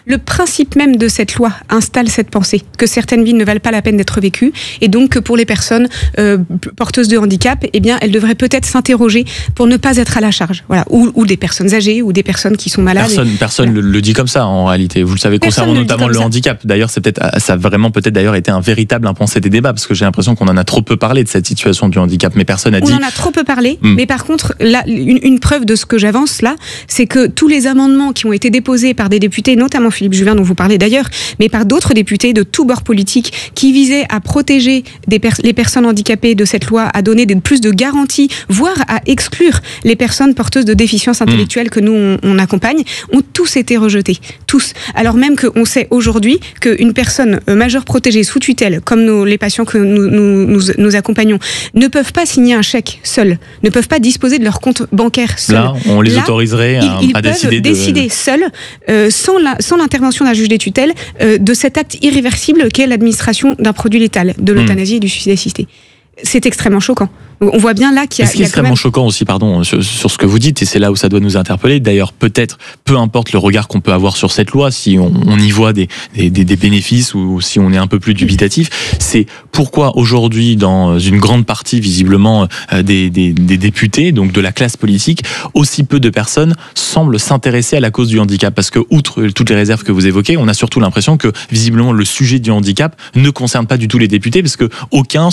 Le principe même de cette loi installe cette pensée que certaines vies ne valent pas la peine d'être vécues et donc que pour les personnes porteuses de handicap, eh bien, elles devraient peut-être s'interroger pour ne pas être à la charge. Voilà, ou des personnes âgées ou des personnes qui sont malades. Personne le dit comme ça en réalité. Vous le savez, concernant notamment le handicap. D'ailleurs, ça a vraiment peut-être d'ailleurs été un véritable impensé des débats parce que j'ai l'impression qu'on en a trop peu parlé de cette situation du handicap, mais personne n'a dit. On en a trop peu parlé, mais par contre, là, une preuve de ce que j'avance là, c'est que tous les amendements qui ont été déposés par des députés, notamment Philippe Juvin dont vous parlez d'ailleurs, mais par d'autres députés de tous bords politiques qui visaient à protéger les personnes handicapées de cette loi, à donner plus de garanties, voire à exclure les personnes porteuses de déficiences intellectuelles que nous on accompagne, ont tous été rejetés, tous. Alors même qu'on sait aujourd'hui qu'une personne majeure protégée sous tutelle, comme les patients que nous accompagnons, ne peuvent pas signer un chèque seuls, ne peuvent pas disposer de leur compte bancaire seuls. Là, on les autoriserait à décider seuls, sans l'intervention d'un juge des tutelles, de cet acte irréversible qu'est l'administration d'un produit létal, de l'euthanasie et du suicide assisté. C'est extrêmement choquant. On voit bien là qu'il y a. Ce qui est extrêmement choquant aussi, sur ce que vous dites, et c'est là où ça doit nous interpeller. D'ailleurs, peut-être, peu importe le regard qu'on peut avoir sur cette loi, si on y voit des bénéfices ou si on est un peu plus dubitatif, c'est pourquoi aujourd'hui, dans une grande partie visiblement des députés, donc de la classe politique, aussi peu de personnes semblent s'intéresser à la cause du handicap. Parce que, outre toutes les réserves que vous évoquez, on a surtout l'impression que visiblement le sujet du handicap ne concerne pas du tout les députés, parce que aucun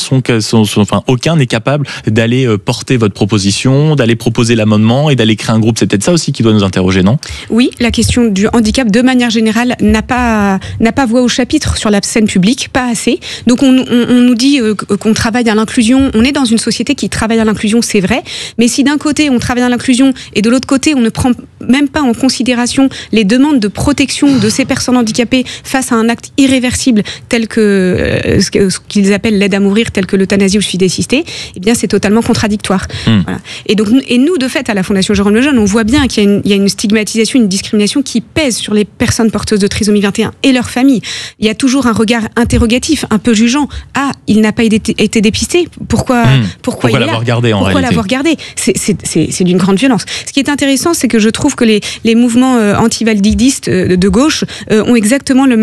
n'est capable d'aller porter votre proposition, d'aller proposer l'amendement et d'aller créer un groupe. C'est peut-être ça aussi qui doit nous interroger, non ? Oui, la question du handicap, de manière générale, n'a pas voix au chapitre sur la scène publique, pas assez. Donc on nous dit qu'on travaille à l'inclusion. On est dans une société qui travaille à l'inclusion, c'est vrai. Mais si d'un côté on travaille à l'inclusion et de l'autre côté on ne prend même pas en considération les demandes de protection de ces personnes handicapées face à un acte irréversible tel que ce qu'ils appellent l'aide à mourir, tel que l'euthanasie ou le suicide assisté, eh bien c'est totalement contradictoire. Voilà. Et donc nous de fait à la Fondation Jérôme Lejeune, on voit bien qu'il y a une stigmatisation, une discrimination qui pèse sur les personnes porteuses de trisomie 21 et leurs familles. Il y a toujours un regard interrogatif, un peu jugeant. Ah, il n'a pas été dépisté. Pourquoi l'avoir gardé en réalité ? Pourquoi l'avoir gardé ? C'est d'une grande violence. Ce qui est intéressant, c'est que je trouve que les mouvements anti-validistes de gauche ont exactement le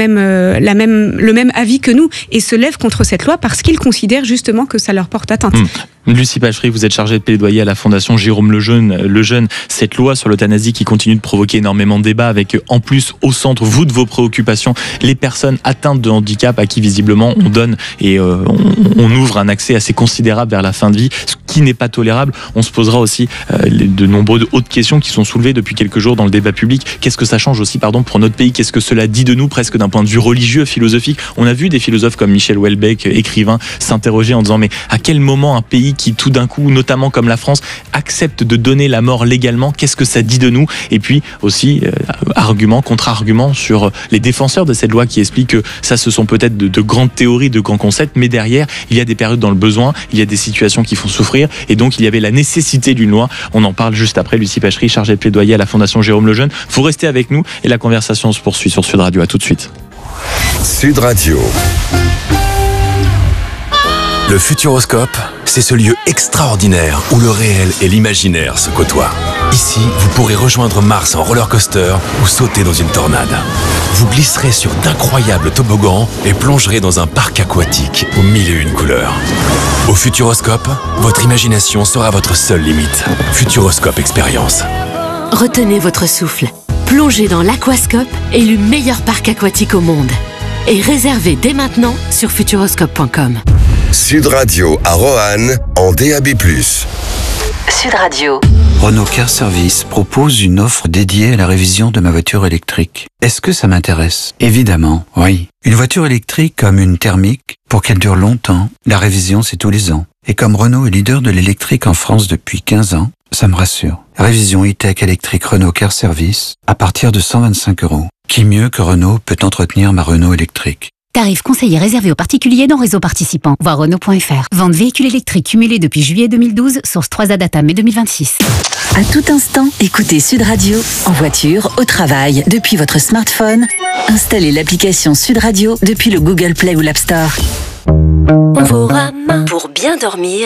même avis que nous et se lèvent contre cette loi parce qu'ils considèrent justement que ça leur porte atteinte. Lucie Pachery, vous êtes chargée de plaidoyer à la Fondation Jérôme Lejeune. Cette loi sur l'euthanasie qui continue de provoquer énormément de débats avec en plus au centre, vous de vos préoccupations, les personnes atteintes de handicap à qui visiblement on donne et on ouvre un accès assez considérable vers la fin de vie, ce qui n'est pas tolérable. On se posera aussi de nombreuses autres questions qui sont soulevées depuis quelques jours dans le débat public. Qu'est-ce que ça change aussi pour notre pays ? Qu'est-ce que cela dit de nous presque d'un point de vue religieux, philosophique ? On a vu des philosophes comme Michel Houellebecq, écrivain, s'interroger en disant mais à quel moment un pays qui tout d'un coup, notamment comme la France, accepte de donner la mort légalement, qu'est-ce que ça dit de nous ? Et puis aussi, argument, contre-argument sur les défenseurs de cette loi qui expliquent que ça, ce sont peut-être de grandes théories, de grands concepts, mais derrière, il y a des périodes dans le besoin, il y a des situations qui font souffrir, et donc il y avait la nécessité d'une loi. On en parle juste après. Lucie Pachery, chargée de plaidoyer à la Fondation Jérôme Lejeune. Vous restez avec nous et la conversation se poursuit sur Sud Radio. À tout de suite. Sud Radio. Le Futuroscope, c'est ce lieu extraordinaire où le réel et l'imaginaire se côtoient. Ici, vous pourrez rejoindre Mars en roller coaster ou sauter dans une tornade. Vous glisserez sur d'incroyables toboggans et plongerez dans un parc aquatique aux 1001 couleurs. Au Futuroscope, votre imagination sera votre seule limite. Futuroscope Expérience. Retenez votre souffle. Plongez dans l'Aquascope, élu meilleur parc aquatique au monde. Et réservez dès maintenant sur futuroscope.com. Sud Radio à Roanne en DAB+. Sud Radio. Renault Car Service propose une offre dédiée à la révision de ma voiture électrique. Est-ce que ça m'intéresse ? Évidemment, oui. Une voiture électrique comme une thermique, pour qu'elle dure longtemps, la révision c'est tous les ans. Et comme Renault est leader de l'électrique en France depuis 15 ans, ça me rassure. Révision e-tech électrique Renault Car Service à partir de 125 €. Qui mieux que Renault peut entretenir ma Renault électrique ? Tarif conseillé réservé aux particuliers dans réseau participant. Voir Renault.fr. Vente véhicules électriques cumulés depuis juillet 2012, source 3A data mai 2026. À tout instant, écoutez Sud Radio, en voiture, au travail, depuis votre smartphone. Installez l'application Sud Radio depuis le Google Play ou l'App Store. Conforama. Pour bien dormir, un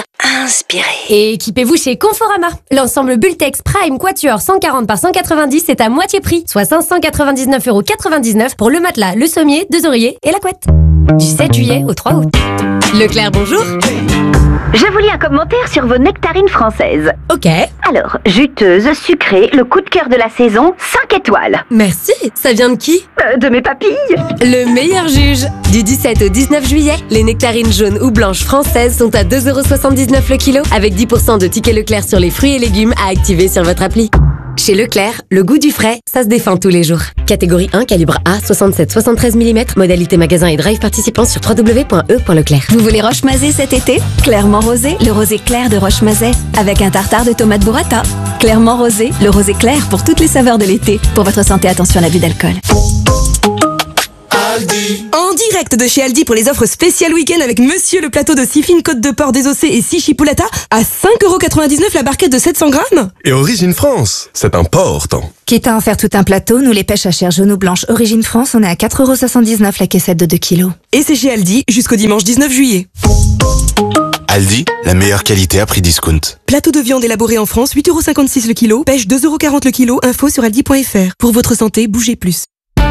inspirez. Et équipez-vous chez Conforama. L'ensemble Bultex Prime Quatuor 140 par 190 est à moitié prix, soit 599,99€ pour le matelas, le sommier, 2 oreillers et la couette. Du 7 juillet au 3 août. Leclerc, bonjour. Je vous lis un commentaire sur vos nectarines françaises. Ok. Alors, juteuse, sucrée, le coup de cœur de la saison, 5 étoiles. Merci. Ça vient de qui? De mes papilles. Le meilleur juge. Du 17 au 19 juillet, les nectarines jaunes ou blanches françaises sont à 2,79€ le kilo, avec 10% de tickets Leclerc sur les fruits et légumes à activer sur votre appli. Chez Leclerc, le goût du frais, ça se défend tous les jours. Catégorie 1, calibre A, 67-73 mm, modalité magasin et drive participant sur www.e.leclerc. Vous voulez Roche-Mazet cet été? Clairement rosé, le rosé clair de Roche-Mazet, avec un tartare de tomates burrata. Clairement rosé, le rosé clair pour toutes les saveurs de l'été. Pour votre santé, attention à l'abus d'alcool. En direct de chez Aldi pour les offres spéciales week-end avec Monsieur le plateau de 6 fines côtes de porc désossées et 6 chipolata à 5,99€ la barquette de 700 grammes. Et Origine France, c'est important. Quitte à en faire tout un plateau, nous les pêches à chair jaune ou blanche Origine France, on est à 4,79€ la caissette de 2 kilos. Et c'est chez Aldi jusqu'au dimanche 19 juillet. Aldi, la meilleure qualité à prix discount. Plateau de viande élaboré en France, 8,56€ le kilo, pêche 2,40€ le kilo, info sur aldi.fr. Pour votre santé, bougez plus.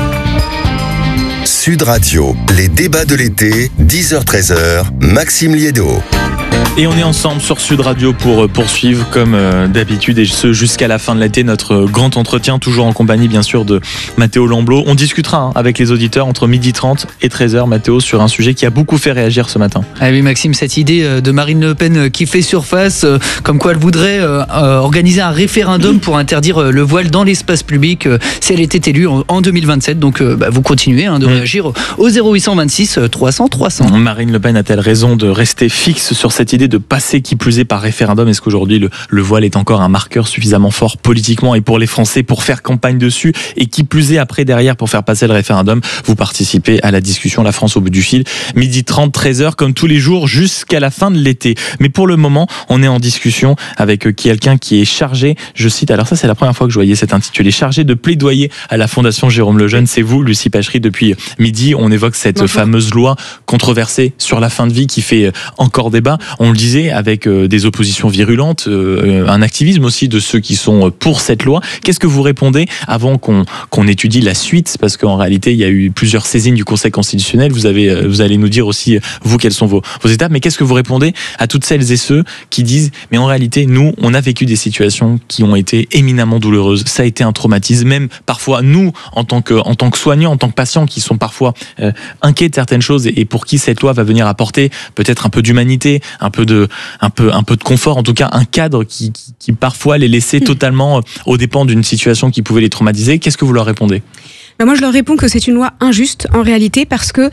Sud Radio, les débats de l'été, 10h-13h, Maxime Liédo. Et on est ensemble sur Sud Radio pour poursuivre comme d'habitude et ce jusqu'à la fin de l'été notre grand entretien, toujours en compagnie bien sûr de Mathéo Lamblot. On discutera avec les auditeurs entre 12h30 et 13h, Mathéo, sur un sujet qui a beaucoup fait réagir ce matin. Ah oui Maxime, cette idée de Marine Le Pen qui fait surface, comme quoi elle voudrait organiser un référendum pour interdire le voile dans l'espace public si elle était élue en 2027. Donc vous continuez de réagir au 0826 300 300. Marine Le Pen a-t-elle raison de rester fixe sur cette idée de passer qui plus est par référendum? Est-ce qu'aujourd'hui le voile est encore un marqueur suffisamment fort politiquement et pour les Français pour faire campagne dessus, et qui plus est après derrière pour faire passer le référendum? Vous participez à la discussion La France au bout du fil, 12h30 13h comme tous les jours jusqu'à la fin de l'été. Mais pour le moment on est en discussion avec quelqu'un qui est chargé, je cite, alors ça c'est la première fois que je voyais cet intitulé, chargé de plaidoyer à la Fondation Jérôme Lejeune. C'est vous, Lucie Pachery. Depuis midi on évoque cette fameuse loi controversée sur la fin de vie qui fait encore débat. On le disait, avec des oppositions virulentes, un activisme aussi de ceux qui sont pour cette loi. Qu'est-ce que vous répondez avant qu'on étudie la suite? Parce qu'en réalité, il y a eu plusieurs saisines du Conseil constitutionnel. Vous allez nous dire aussi, vous, quelles sont vos étapes. Mais qu'est-ce que vous répondez à toutes celles et ceux qui disent, mais en réalité, nous, on a vécu des situations qui ont été éminemment douloureuses. Ça a été un traumatisme. Même parfois, nous, en tant que soignants, en tant que patients, qui sont parfois inquiets de certaines choses et pour qui cette loi va venir apporter peut-être un peu d'humanité, un peu de confort, en tout cas un cadre qui parfois les laissait totalement aux dépens d'une situation qui pouvait les traumatiser. Qu'est-ce que vous leur répondez? Moi, je leur réponds que c'est une loi injuste en réalité, parce que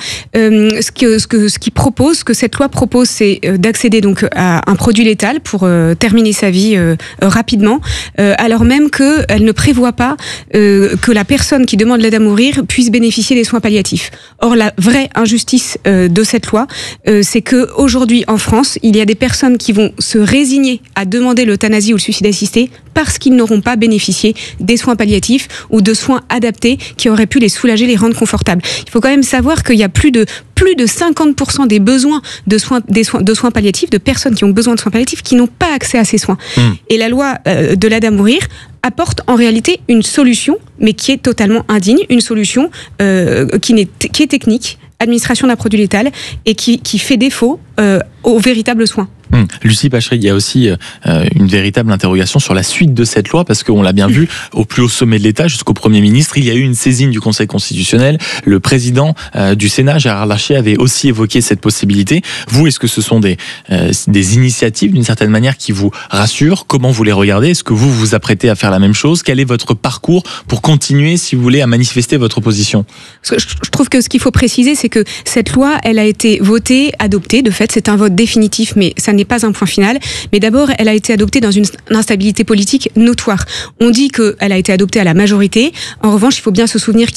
ce que cette loi propose, c'est d'accéder donc à un produit létal pour terminer sa vie rapidement, alors même qu'elle ne prévoit pas que la personne qui demande l'aide à mourir puisse bénéficier des soins palliatifs. Or, la vraie injustice de cette loi, c'est que aujourd'hui en France, il y a des personnes qui vont se résigner à demander l'euthanasie ou le suicide assisté parce qu'ils n'auront pas bénéficié des soins palliatifs ou de soins adaptés qui auraient pu les soulager, les rendre confortables. Il faut quand même savoir qu'il y a plus de 50% des besoins de soins palliatifs, de personnes qui ont besoin de soins palliatifs, qui n'ont pas accès à ces soins. Et la loi de l'aide à mourir apporte en réalité une solution, mais qui est totalement indigne, une solution qui est technique, administration d'un produit létal, et qui fait défaut aux véritables soins. Lucie Pachery, il y a aussi une véritable interrogation sur la suite de cette loi, parce qu'on l'a bien vu, au plus haut sommet de l'État, jusqu'au Premier ministre, il y a eu une saisine du Conseil constitutionnel. Le président du Sénat, Gérard Larcher, avait aussi évoqué cette possibilité. Vous, est-ce que ce sont des initiatives, d'une certaine manière, qui vous rassurent? Comment vous les regardez? Est-ce que vous vous apprêtez à faire la même chose? Quel est votre parcours pour continuer, si vous voulez, à manifester votre position? Je trouve que ce qu'il faut préciser, c'est que cette loi, elle a été votée, adoptée. De fait, c'est un vote définitif, mais ça n'est pas un point final. Mais d'abord, elle a été adoptée dans une instabilité politique notoire. On dit qu'elle a été adoptée à la majorité. En revanche, il faut bien se souvenir qu'il y a eu un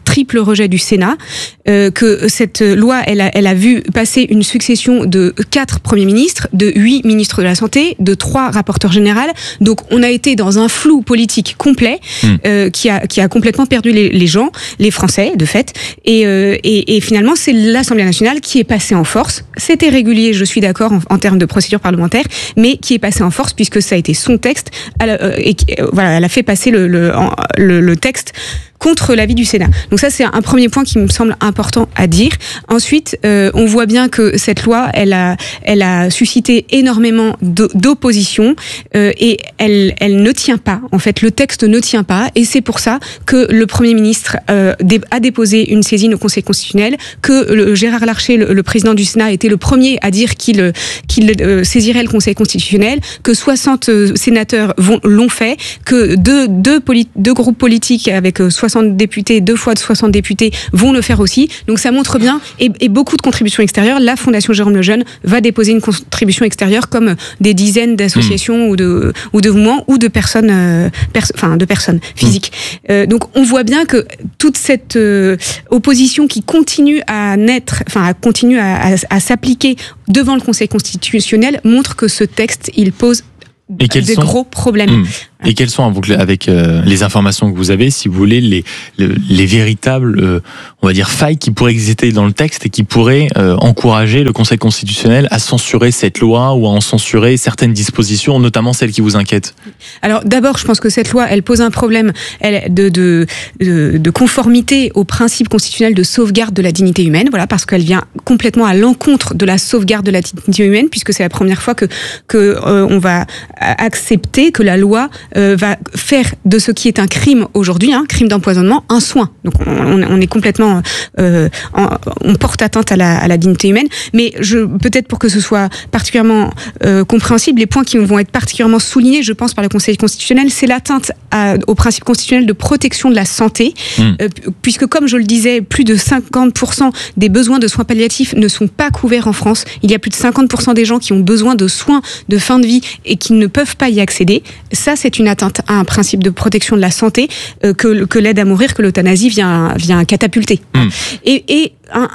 triple rejet du Sénat, que cette loi, elle a vu passer une succession de 4 premiers ministres, de 8 ministres de la Santé, de 3 rapporteurs généraux. Donc on a été dans un flou politique complet qui a complètement perdu les gens, les Français de fait, et finalement c'est l'Assemblée nationale qui est passée en force. C'était régulier, je suis d'accord en termes de procédure parlementaire, mais qui est passée en force puisque ça a été son texte, elle a fait passer le texte contre l'avis du Sénat. Donc ça, c'est un premier point qui me semble important à dire. Ensuite, on voit bien que cette loi, elle a suscité énormément d'opposition et elle ne tient pas. En fait, le texte ne tient pas, et c'est pour ça que le Premier ministre a déposé une saisine au Conseil constitutionnel, que Gérard Larcher, le président du Sénat, était le premier à dire qu'il saisirait le Conseil constitutionnel, que 60 sénateurs l'ont fait, que deux groupes politiques avec 60 députés, 2 fois de 60 députés vont le faire aussi. Donc ça montre bien, et beaucoup de contributions extérieures. La Fondation Jérôme Lejeune va déposer une contribution extérieure, comme des dizaines d'associations ou de mouvements ou de personnes, physiques. Donc on voit bien que toute cette opposition qui continue à naître, continue à s'appliquer devant le Conseil constitutionnel montre que ce texte, il pose des gros problèmes. Et quelles sont, avec les informations que vous avez, si vous voulez, les véritables, on va dire, failles qui pourraient exister dans le texte et qui pourraient encourager le Conseil constitutionnel à censurer cette loi ou à en censurer certaines dispositions, notamment celles qui vous inquiètent? Alors d'abord, je pense que cette loi, elle pose un problème de conformité au principe constitutionnel de sauvegarde de la dignité humaine, voilà, parce qu'elle vient complètement à l'encontre de la sauvegarde de la dignité humaine, puisque c'est la première fois que on va accepter que la loi va faire de ce qui est un crime aujourd'hui, un crime d'empoisonnement, un soin. Donc on est complètement, on porte atteinte à la dignité humaine. Mais peut-être pour que ce soit particulièrement compréhensible, les points qui vont être particulièrement soulignés, je pense, par le Conseil constitutionnel, c'est l'atteinte au principe constitutionnel de protection de la santé, puisque comme je le disais, plus de 50% des besoins de soins palliatifs ne sont pas couverts en France. Il y a plus de 50% des gens qui ont besoin de soins de fin de vie et qui ne peuvent pas y accéder. Ça, c'est une atteinte à un principe de protection de la santé que l'aide à mourir, que l'euthanasie vient catapulter. Et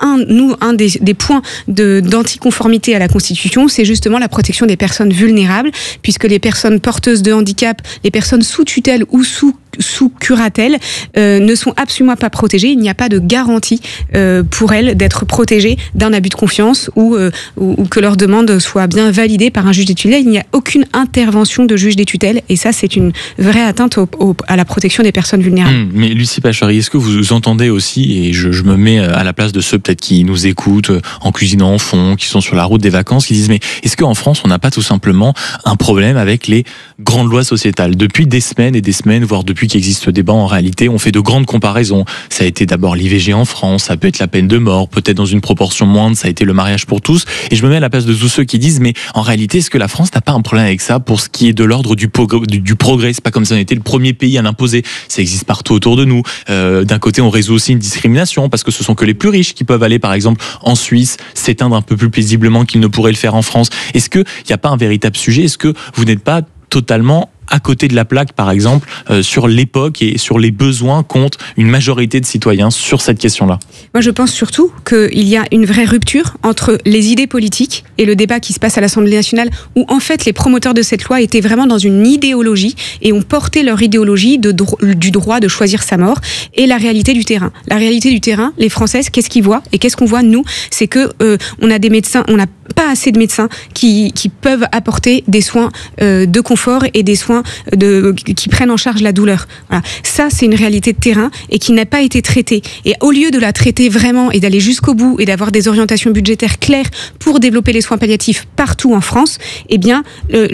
un des points d'anticonformité à la Constitution, c'est justement la protection des personnes vulnérables, puisque les personnes porteuses de handicap, les personnes sous tutelle ou sous curatelle ne sont absolument pas protégées. Il n'y a pas de garantie pour elles d'être protégées d'un abus de confiance ou que leur demande soit bien validée par un juge des tutelles. Il n'y a aucune intervention de juge des tutelles, et ça, c'est une vraie atteinte à la protection des personnes vulnérables. Mais Lucie Pachary, est-ce que vous entendez aussi, et je me mets à la place de ceux peut-être qui nous écoutent en cuisinant en fond, qui sont sur la route des vacances, qui disent mais est-ce qu'en France on n'a pas tout simplement un problème avec les grandes lois sociétales? Depuis des semaines et des semaines, voire depuis qu'il existe ce débat, en réalité on fait de grandes comparaisons. Ça a été d'abord l'IVG en France, ça peut être la peine de mort, peut-être dans une proportion moindre ça a été le mariage pour tous, et je me mets à la place de tous ceux qui disent mais en réalité est-ce que la France n'a pas un problème avec ça pour ce qui est de l'ordre du progrès? C'est pas comme ça on était le premier pays à l'imposer, ça existe partout autour de nous. D'un côté on résout aussi une discrimination parce que ce sont que les plus riches qui peuvent aller par exemple en Suisse s'éteindre un peu plus paisiblement qu'ils ne pourraient le faire en France. Est-ce qu'il n'y a pas un véritable sujet? Est-ce que vous n'êtes pas totalement à côté de la plaque, par exemple, sur l'époque et sur les besoins qu'ont une majorité de citoyens sur cette question-là? Moi, je pense surtout qu'il y a une vraie rupture entre les idées politiques et le débat qui se passe à l'Assemblée nationale, où en fait les promoteurs de cette loi étaient vraiment dans une idéologie et ont porté leur idéologie du droit de choisir sa mort, et la réalité du terrain. La réalité du terrain, les Françaises, qu'est-ce qu'ils voient et qu'est-ce qu'on voit nous? C'est que on a des médecins, on n'a pas assez de médecins qui peuvent apporter des soins de confort et des soins qui prennent en charge la douleur. Voilà. Ça, c'est une réalité de terrain et qui n'a pas été traitée. Et au lieu de la traiter vraiment et d'aller jusqu'au bout et d'avoir des orientations budgétaires claires pour développer les soins palliatifs partout en France, eh bien,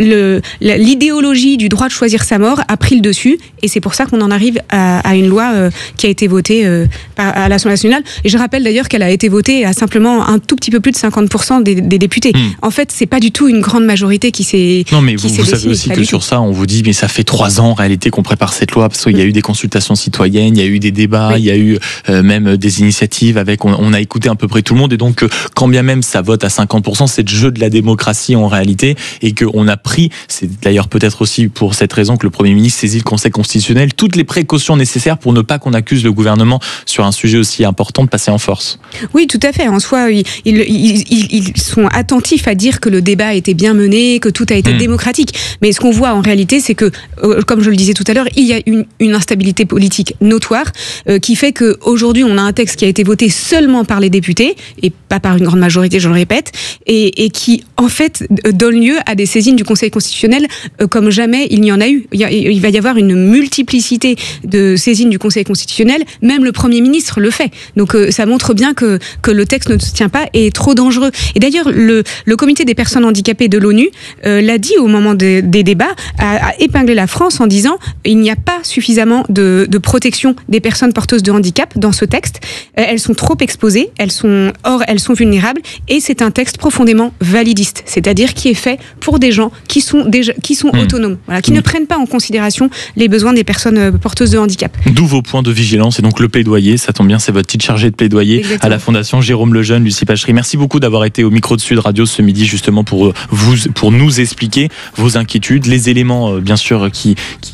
l'idéologie du droit de choisir sa mort a pris le dessus, et c'est pour ça qu'on en arrive à une loi qui a été votée à l'Assemblée nationale. Et je rappelle d'ailleurs qu'elle a été votée à simplement un tout petit peu plus de 50% des députés députés. En fait, c'est pas du tout une grande majorité qui s'est. Non, mais vous savez aussi que sur ça, on vous dit, mais ça fait 3 ans en réalité qu'on prépare cette loi, parce qu'il y a eu des consultations citoyennes, il y a eu des débats, il y a eu même des initiatives avec, on a écouté à peu près tout le monde, et donc quand bien même ça vote à 50%, c'est le jeu de la démocratie en réalité, et qu'on a pris, c'est d'ailleurs peut-être aussi pour cette raison que le Premier ministre saisit le Conseil constitutionnel, toutes les précautions nécessaires pour ne pas qu'on accuse le gouvernement sur un sujet aussi important de passer en force. Oui, tout à fait. En soi, ils sont attentifs à dire que le débat était bien mené, que tout a été démocratique. Mais ce qu'on voit en réalité, c'est que, comme je le disais tout à l'heure, il y a une instabilité politique notoire qui fait qu'aujourd'hui, on a un texte qui a été voté seulement par les députés et pas par une grande majorité, je le répète, et qui, en fait, donne lieu à des saisines du Conseil constitutionnel comme jamais il n'y en a eu. Il va y avoir une multiplicité de saisines du Conseil constitutionnel, même le Premier ministre le fait. Donc ça montre bien que le texte ne se tient pas et est trop dangereux. Et d'ailleurs, le Comité des personnes handicapées de l'ONU l'a dit au moment des débats, a épinglé la France en disant il n'y a pas suffisamment de protection des personnes porteuses de handicap dans ce texte. Elles sont trop exposées, elles sont vulnérables, et c'est un texte profondément validiste, c'est-à-dire qui est fait pour des gens qui sont autonomes, voilà, qui ne prennent pas en considération les besoins des personnes porteuses de handicap. D'où vos points de vigilance et donc le plaidoyer, ça tombe bien, c'est votre titre chargé de plaidoyer. Exactement. À la Fondation Jérôme Lejeune, Lucie Pachery. Merci beaucoup d'avoir été au micro de Sud Radio ce midi justement pour nous expliquer vos inquiétudes, les éléments bien sûr qui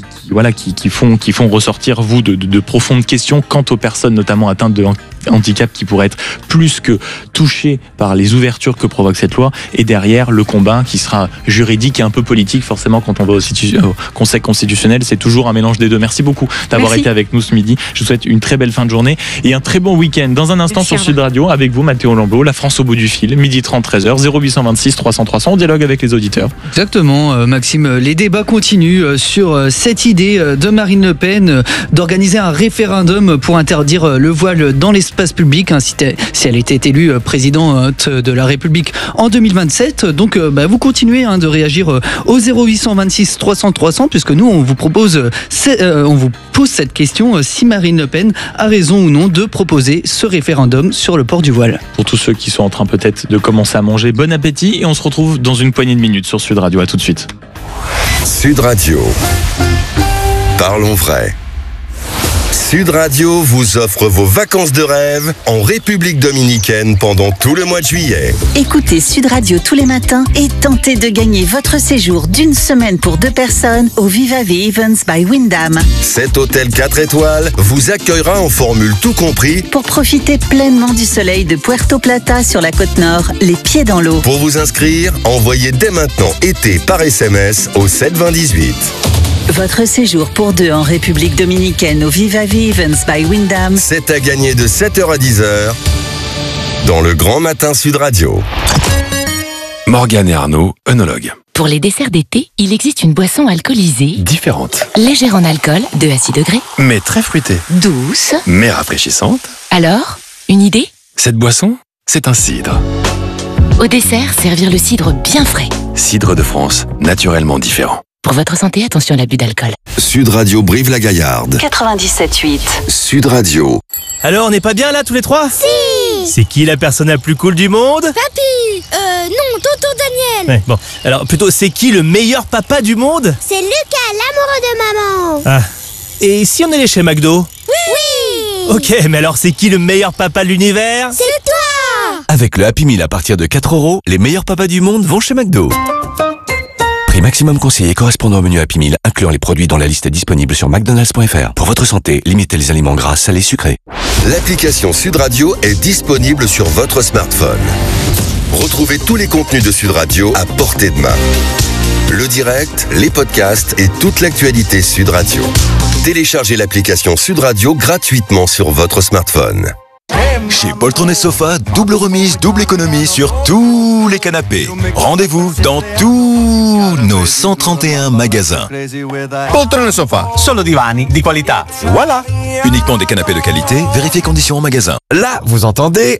font ressortir vous de profondes questions quant aux personnes notamment atteintes de handicap qui pourraient être plus que touchées par les ouvertures que provoque cette loi, et derrière le combat qui sera juridique et un peu politique forcément quand on va au Conseil constitutionnel, c'est toujours un mélange des deux. Merci beaucoup d'avoir été avec nous ce midi. Je vous souhaite une très belle fin de journée et un très bon week-end. Dans un instant sur Sud Radio, avec vous Mathéo Lambeau, La France au bout du fil, 12h30, 13h, 0826 300 300, on dialogue avec les auditeurs. Exactement, Maxime, les débats continuent sur cette idée de Marine Le Pen d'organiser un référendum pour interdire le voile dans l'espace public, hein, si elle était élue présidente de la République en 2027. Donc vous continuez de réagir au 0826 300 300, puisque nous on vous pose cette question, si Marine Le Pen a raison ou non de proposer ce référendum sur le port du voile. Pour tous ceux qui sont en train peut-être de commencer à manger, bon appétit, et on se retrouve dans une poignée de minutes sur Sud Radio. À tout de suite. Sud Radio. Parlons vrai. Sud Radio vous offre vos vacances de rêve en République dominicaine pendant tout le mois de juillet. Écoutez Sud Radio tous les matins et tentez de gagner votre séjour d'une semaine pour 2 personnes au Viva Ve Events by Wyndham. Cet hôtel 4 étoiles vous accueillera en formule tout compris pour profiter pleinement du soleil de Puerto Plata sur la côte nord, les pieds dans l'eau. Pour vous inscrire, envoyez dès maintenant été par SMS au 72018. Votre séjour pour 2 en République dominicaine au Viva Ve Events by Wyndham. C'est à gagner de 7h à 10h dans le Grand Matin Sud Radio. Morgane et Arnaud, œnologues. Pour les desserts d'été, il existe une boisson alcoolisée Différente. légère en alcool, 2 à 6 degrés, Mais très fruitée. douce. Mais rafraîchissante. Alors, une idée? Cette boisson, c'est un cidre. Au dessert, servir le cidre bien frais. Cidre de France, naturellement différent. Pour votre santé, attention à l'abus d'alcool. Sud Radio Brive-la-Gaillarde. 97.8. Sud Radio. Alors, on n'est pas bien là tous les trois? Si! C'est qui la personne la plus cool du monde? Papy! Non, tonton Daniel! Ouais, bon, alors plutôt, c'est qui le meilleur papa du monde? C'est Lucas, l'amoureux de maman! Ah, et si on allait chez McDo? Oui! Ok, mais alors c'est qui le meilleur papa de l'univers? C'est toi! Avec le Happy Meal à partir de 4 €, les meilleurs papas du monde vont chez McDo. Prix maximum conseillé correspondant au menu Happy Meal, incluant les produits dont la liste est disponible sur mcdonalds.fr. Pour votre santé, limitez les aliments gras, salés, sucrés. L'application Sud Radio est disponible sur votre smartphone. Retrouvez tous les contenus de Sud Radio à portée de main. Le direct, les podcasts et toute l'actualité Sud Radio. Téléchargez l'application Sud Radio gratuitement sur votre smartphone. Chez Poltron et Sofa, double remise, double économie sur tous les canapés. Rendez-vous dans tous nos 131 magasins. Poltron e Sofa, solo divani di qualità. Voilà. Uniquement des canapés de qualité, vérifiez conditions en magasin. Là, vous entendez?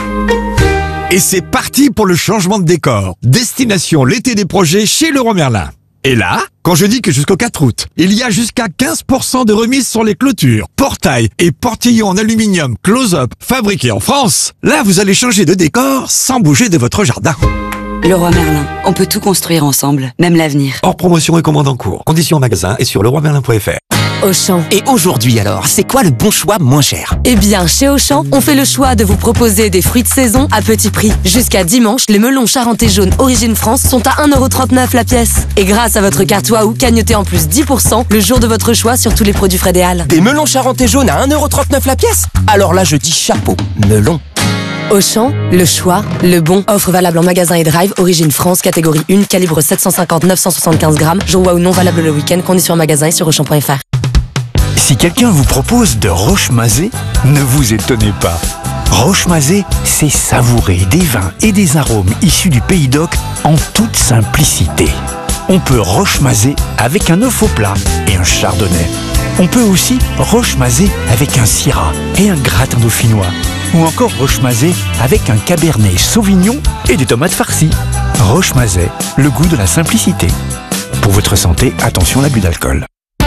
Et c'est parti pour le changement de décor. Destination l'été des projets chez Leroy Merlin. Et là, quand je dis que jusqu'au 4 août, il y a jusqu'à 15% de remise sur les clôtures, portails et portillons en aluminium close-up fabriqués en France, là vous allez changer de décor sans bouger de votre jardin. Leroy Merlin, on peut tout construire ensemble, même l'avenir. Hors promotion et commande en cours. Conditions en magasin et sur leroymerlin.fr. Auchan. Et aujourd'hui alors, c'est quoi le bon choix moins cher? Eh bien, chez Auchan, on fait le choix de vous proposer des fruits de saison à petit prix. Jusqu'à dimanche, les melons charentais jaunes Origine France sont à 1,39€ la pièce. Et grâce à votre carte Waouh, cagnotez en plus 10% le jour de votre choix sur tous les produits Frédéal. Des melons charentais jaunes à 1,39€ la pièce? Alors là, je dis chapeau, melon. Auchan, le choix, le bon. Offre valable en magasin et drive, Origine France, catégorie 1, calibre 750-975 grammes. Jour Waouh non valable le week-end, conditions en magasin et sur Auchan.fr. Si quelqu'un vous propose de roche-mazé, ne vous étonnez pas. Roche-mazé, c'est savourer des vins et des arômes issus du Pays d'Oc en toute simplicité. On peut roche-mazé avec un œuf au plat et un chardonnay. On peut aussi roche-mazé avec un syrah et un gratin dauphinois. Ou encore roche-mazé avec un cabernet sauvignon et des tomates farcies. Roche-mazé, le goût de la simplicité. Pour votre santé, attention à l'abus d'alcool.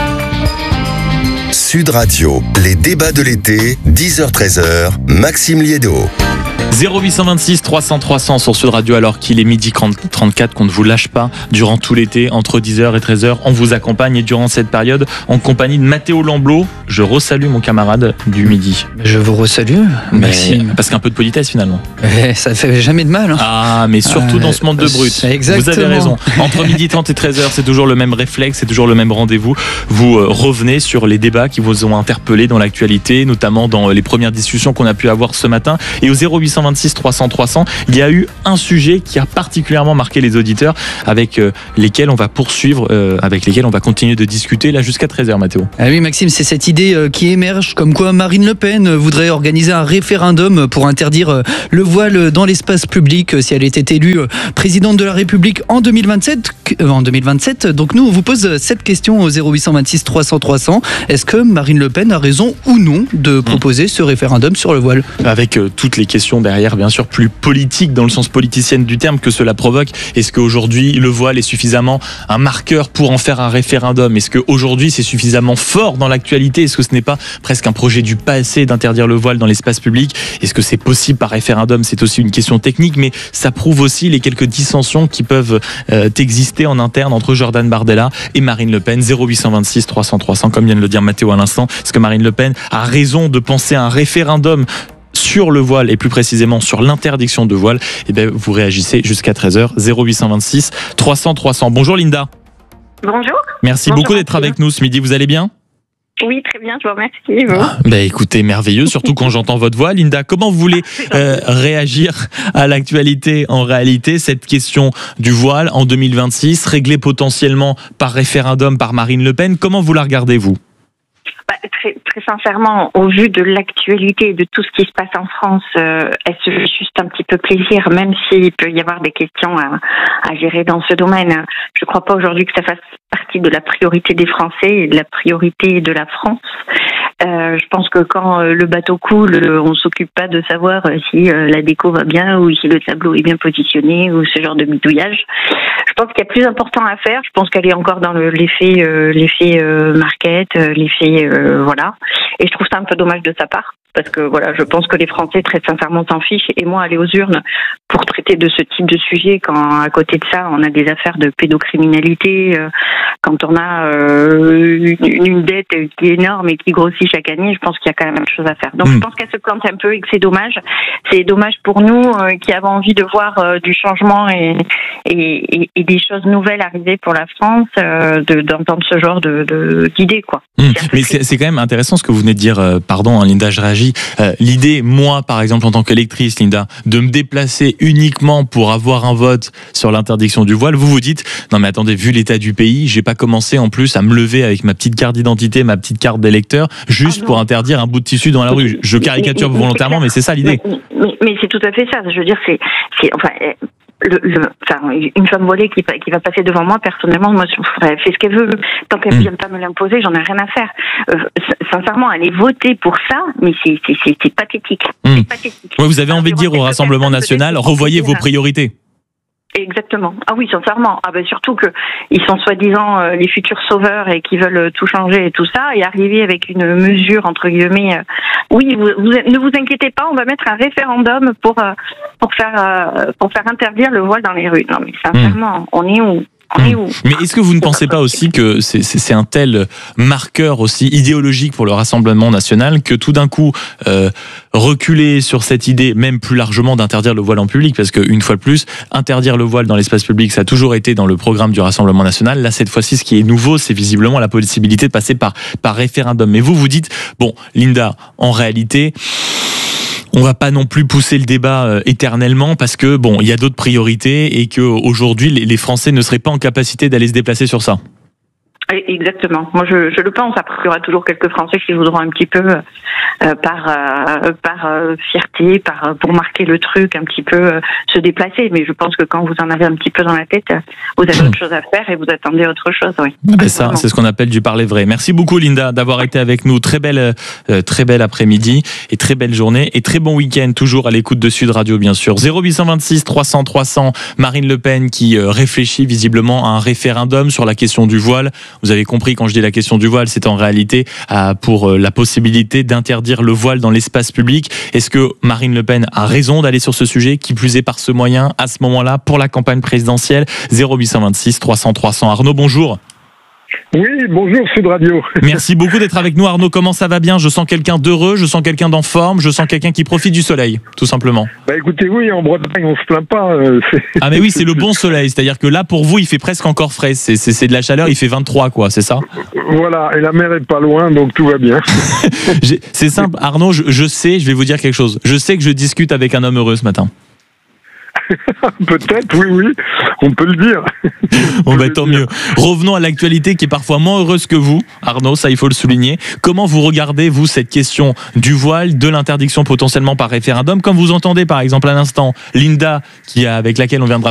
Sud Radio, les débats de l'été, 10h-13h, Maxime Liédo. 0826 300 300 sur Sud Radio alors qu'il est 12h34, qu'on ne vous lâche pas durant tout l'été entre 10h et 13h. On vous accompagne et durant cette période en compagnie de Mathéo Lamblot. Je resalue mon camarade du midi. Je vous resalue, Maxime. Parce qu'un peu de politesse finalement. Ça fait jamais de mal. Hein. Ah, mais surtout dans ce monde de brut. Exactement. Vous avez raison. Entre 12h30 et 13h, c'est toujours le même réflexe, c'est toujours le même rendez-vous. Vous revenez sur les débats qui vous ont interpellé dans l'actualité, notamment dans les premières discussions qu'on a pu avoir ce matin. Et au 0826 300 300, il y a eu un sujet qui a particulièrement marqué les auditeurs, avec lesquels on va poursuivre, avec lesquels on va continuer de discuter là jusqu'à 13h, Mathéo. Ah oui, Maxime, c'est cette idée qui émerge comme quoi Marine Le Pen voudrait organiser un référendum pour interdire le voile dans l'espace public si elle était élue présidente de la République en 2027. Donc nous, on vous pose cette question au 0826 300 300. Est-ce que Marine Le Pen a raison ou non de proposer ce référendum sur le voile? Avec toutes les questions derrière, bien sûr, plus politique dans le sens politicienne du terme que cela provoque. Est-ce qu'aujourd'hui, le voile est suffisamment un marqueur pour en faire un référendum? Est-ce qu'aujourd'hui, c'est suffisamment fort dans l'actualité? Est-ce que ce n'est pas presque un projet du passé d'interdire le voile dans l'espace public? Est-ce que c'est possible par référendum? C'est aussi une question technique, mais ça prouve aussi les quelques dissensions qui peuvent exister en interne entre Jordan Bardella et Marine Le Pen. 0826 300 300, comme vient de le dire Mathéo à l'instant. Est-ce que Marine Le Pen a raison de penser à un référendum sur le voile et plus précisément sur l'interdiction de voile? Eh bien, vous réagissez jusqu'à 13h. 0826 300 300. Bonjour Linda. Bonjour. Merci beaucoup d'être avec nous ce midi. Vous allez bien? Oui, très bien, je vous remercie. Vous Écoutez, merveilleux, surtout quand j'entends votre voix. Linda, comment vous voulez réagir à l'actualité, en réalité, cette question du voile en 2026, réglée potentiellement par référendum par Marine Le Pen? Comment vous la regardez, vous? Très sincèrement, au vu de l'actualité et de tout ce qui se passe en France, elle se fait juste un petit peu plaisir, même s'il peut y avoir des questions à gérer dans ce domaine. Je ne crois pas aujourd'hui que ça fasse partie de la priorité des Français et de la priorité de la France. Je pense que quand le bateau coule, on ne s'occupe pas de savoir si la déco va bien ou si le tableau est bien positionné ou ce genre de bidouillage. Je pense qu'il y a plus important à faire. Je pense qu'elle est encore dans l'effet market, l'effet voilà. Et je trouve ça un peu dommage de sa part. Parce que voilà, je pense que les Français très sincèrement s'en fichent. Et moi, aller aux urnes pour traiter de ce type de sujet, quand à côté de ça, on a des affaires de pédocriminalité, quand on a une dette qui est énorme et qui grossit chaque année, je pense qu'il y a quand même quelque chose à faire. Donc je pense qu'elle se plante un peu et que c'est dommage. C'est dommage pour nous qui avons envie de voir du changement et des choses nouvelles arriver pour la France, d'entendre ce genre d'idées, quoi. Mais c'est quand même intéressant ce que vous venez de dire. Pardon, hein, Linda, je réagis. L'idée, moi, par exemple, en tant qu'électrice, Linda, de me déplacer uniquement pour avoir un vote sur l'interdiction du voile, vous vous dites, non mais attendez, vu l'état du pays, j'ai pas commencé en plus à me lever avec ma petite carte d'identité, ma petite carte d'électeur, juste pour interdire un bout de tissu dans la rue. Je caricature volontairement, mais c'est ça l'idée. Mais c'est tout à fait ça. Je veux dire, une femme voilée qui va passer devant moi, personnellement, moi, elle fait ce qu'elle veut. Tant qu'elle ne vient pas me l'imposer, j'en ai rien à faire. Sincèrement, aller voter pour ça, mais c'est pathétique. C'est pathétique. Ouais, vous avez envie de dire au Rassemblement national, revoyez vos priorités. Exactement. Ah oui, sincèrement. Ah ben surtout que ils sont soi-disant les futurs sauveurs et qui veulent tout changer et tout ça, et arriver avec une mesure entre guillemets. Oui, ne vous inquiétez pas, on va mettre un référendum pour faire interdire le voile dans les rues. Non mais sincèrement, on est où? Mais est-ce que vous ne pensez pas aussi que c'est un tel marqueur aussi idéologique pour le Rassemblement national que tout d'un coup reculer sur cette idée, même plus largement d'interdire le voile en public, parce qu'une fois de plus, interdire le voile dans l'espace public, ça a toujours été dans le programme du Rassemblement national. Là, cette fois-ci, ce qui est nouveau, c'est visiblement la possibilité de passer par référendum. Mais vous dites, bon, Linda, en réalité, on va pas non plus pousser le débat éternellement parce que bon, il y a d'autres priorités et que aujourd'hui les Français ne seraient pas en capacité d'aller se déplacer sur ça. Exactement. Moi, je le pense. Après, il y aura toujours quelques Français qui voudront un petit peu par fierté, pour marquer le truc, un petit peu se déplacer. Mais je pense que quand vous en avez un petit peu dans la tête, vous avez autre chose à faire et vous attendez autre chose. Oui. Et ça, c'est ce qu'on appelle du parler vrai. Merci beaucoup, Linda, d'avoir été avec nous. Très belle après-midi et très belle journée et très bon week-end. Toujours à l'écoute de Sud Radio, bien sûr. 0826 300 300. Marine Le Pen qui réfléchit visiblement à un référendum sur la question du voile. Vous avez compris, quand je dis la question du voile, c'est en réalité pour la possibilité d'interdire le voile dans l'espace public. Est-ce que Marine Le Pen a raison d'aller sur ce sujet, qui plus est par ce moyen, à ce moment-là, pour la campagne présidentielle? 0826 300 300. Arnaud, bonjour. Oui, bonjour Sud Radio. Merci beaucoup d'être avec nous, Arnaud. Comment ça va bien? Je sens quelqu'un d'heureux, je sens quelqu'un d'en forme, je sens quelqu'un qui profite du soleil, tout simplement. Bah écoutez, oui, en Bretagne, on se plaint pas. Ah mais oui, c'est le bon soleil, c'est-à-dire que là, pour vous, il fait presque encore frais. C'est de la chaleur, il fait 23, quoi, c'est ça? Voilà, et la mer est pas loin, donc tout va bien. C'est simple, Arnaud, je sais, je vais vous dire quelque chose. Je sais que je discute avec un homme heureux ce matin. Peut-être, oui, on peut le dire. Bon ben tant mieux. Revenons à l'actualité qui est parfois moins heureuse que vous, Arnaud, ça il faut le souligner. Comment vous regardez, vous, cette question du voile, de l'interdiction potentiellement par référendum, comme vous entendez par exemple à l'instant Linda, avec laquelle on viendra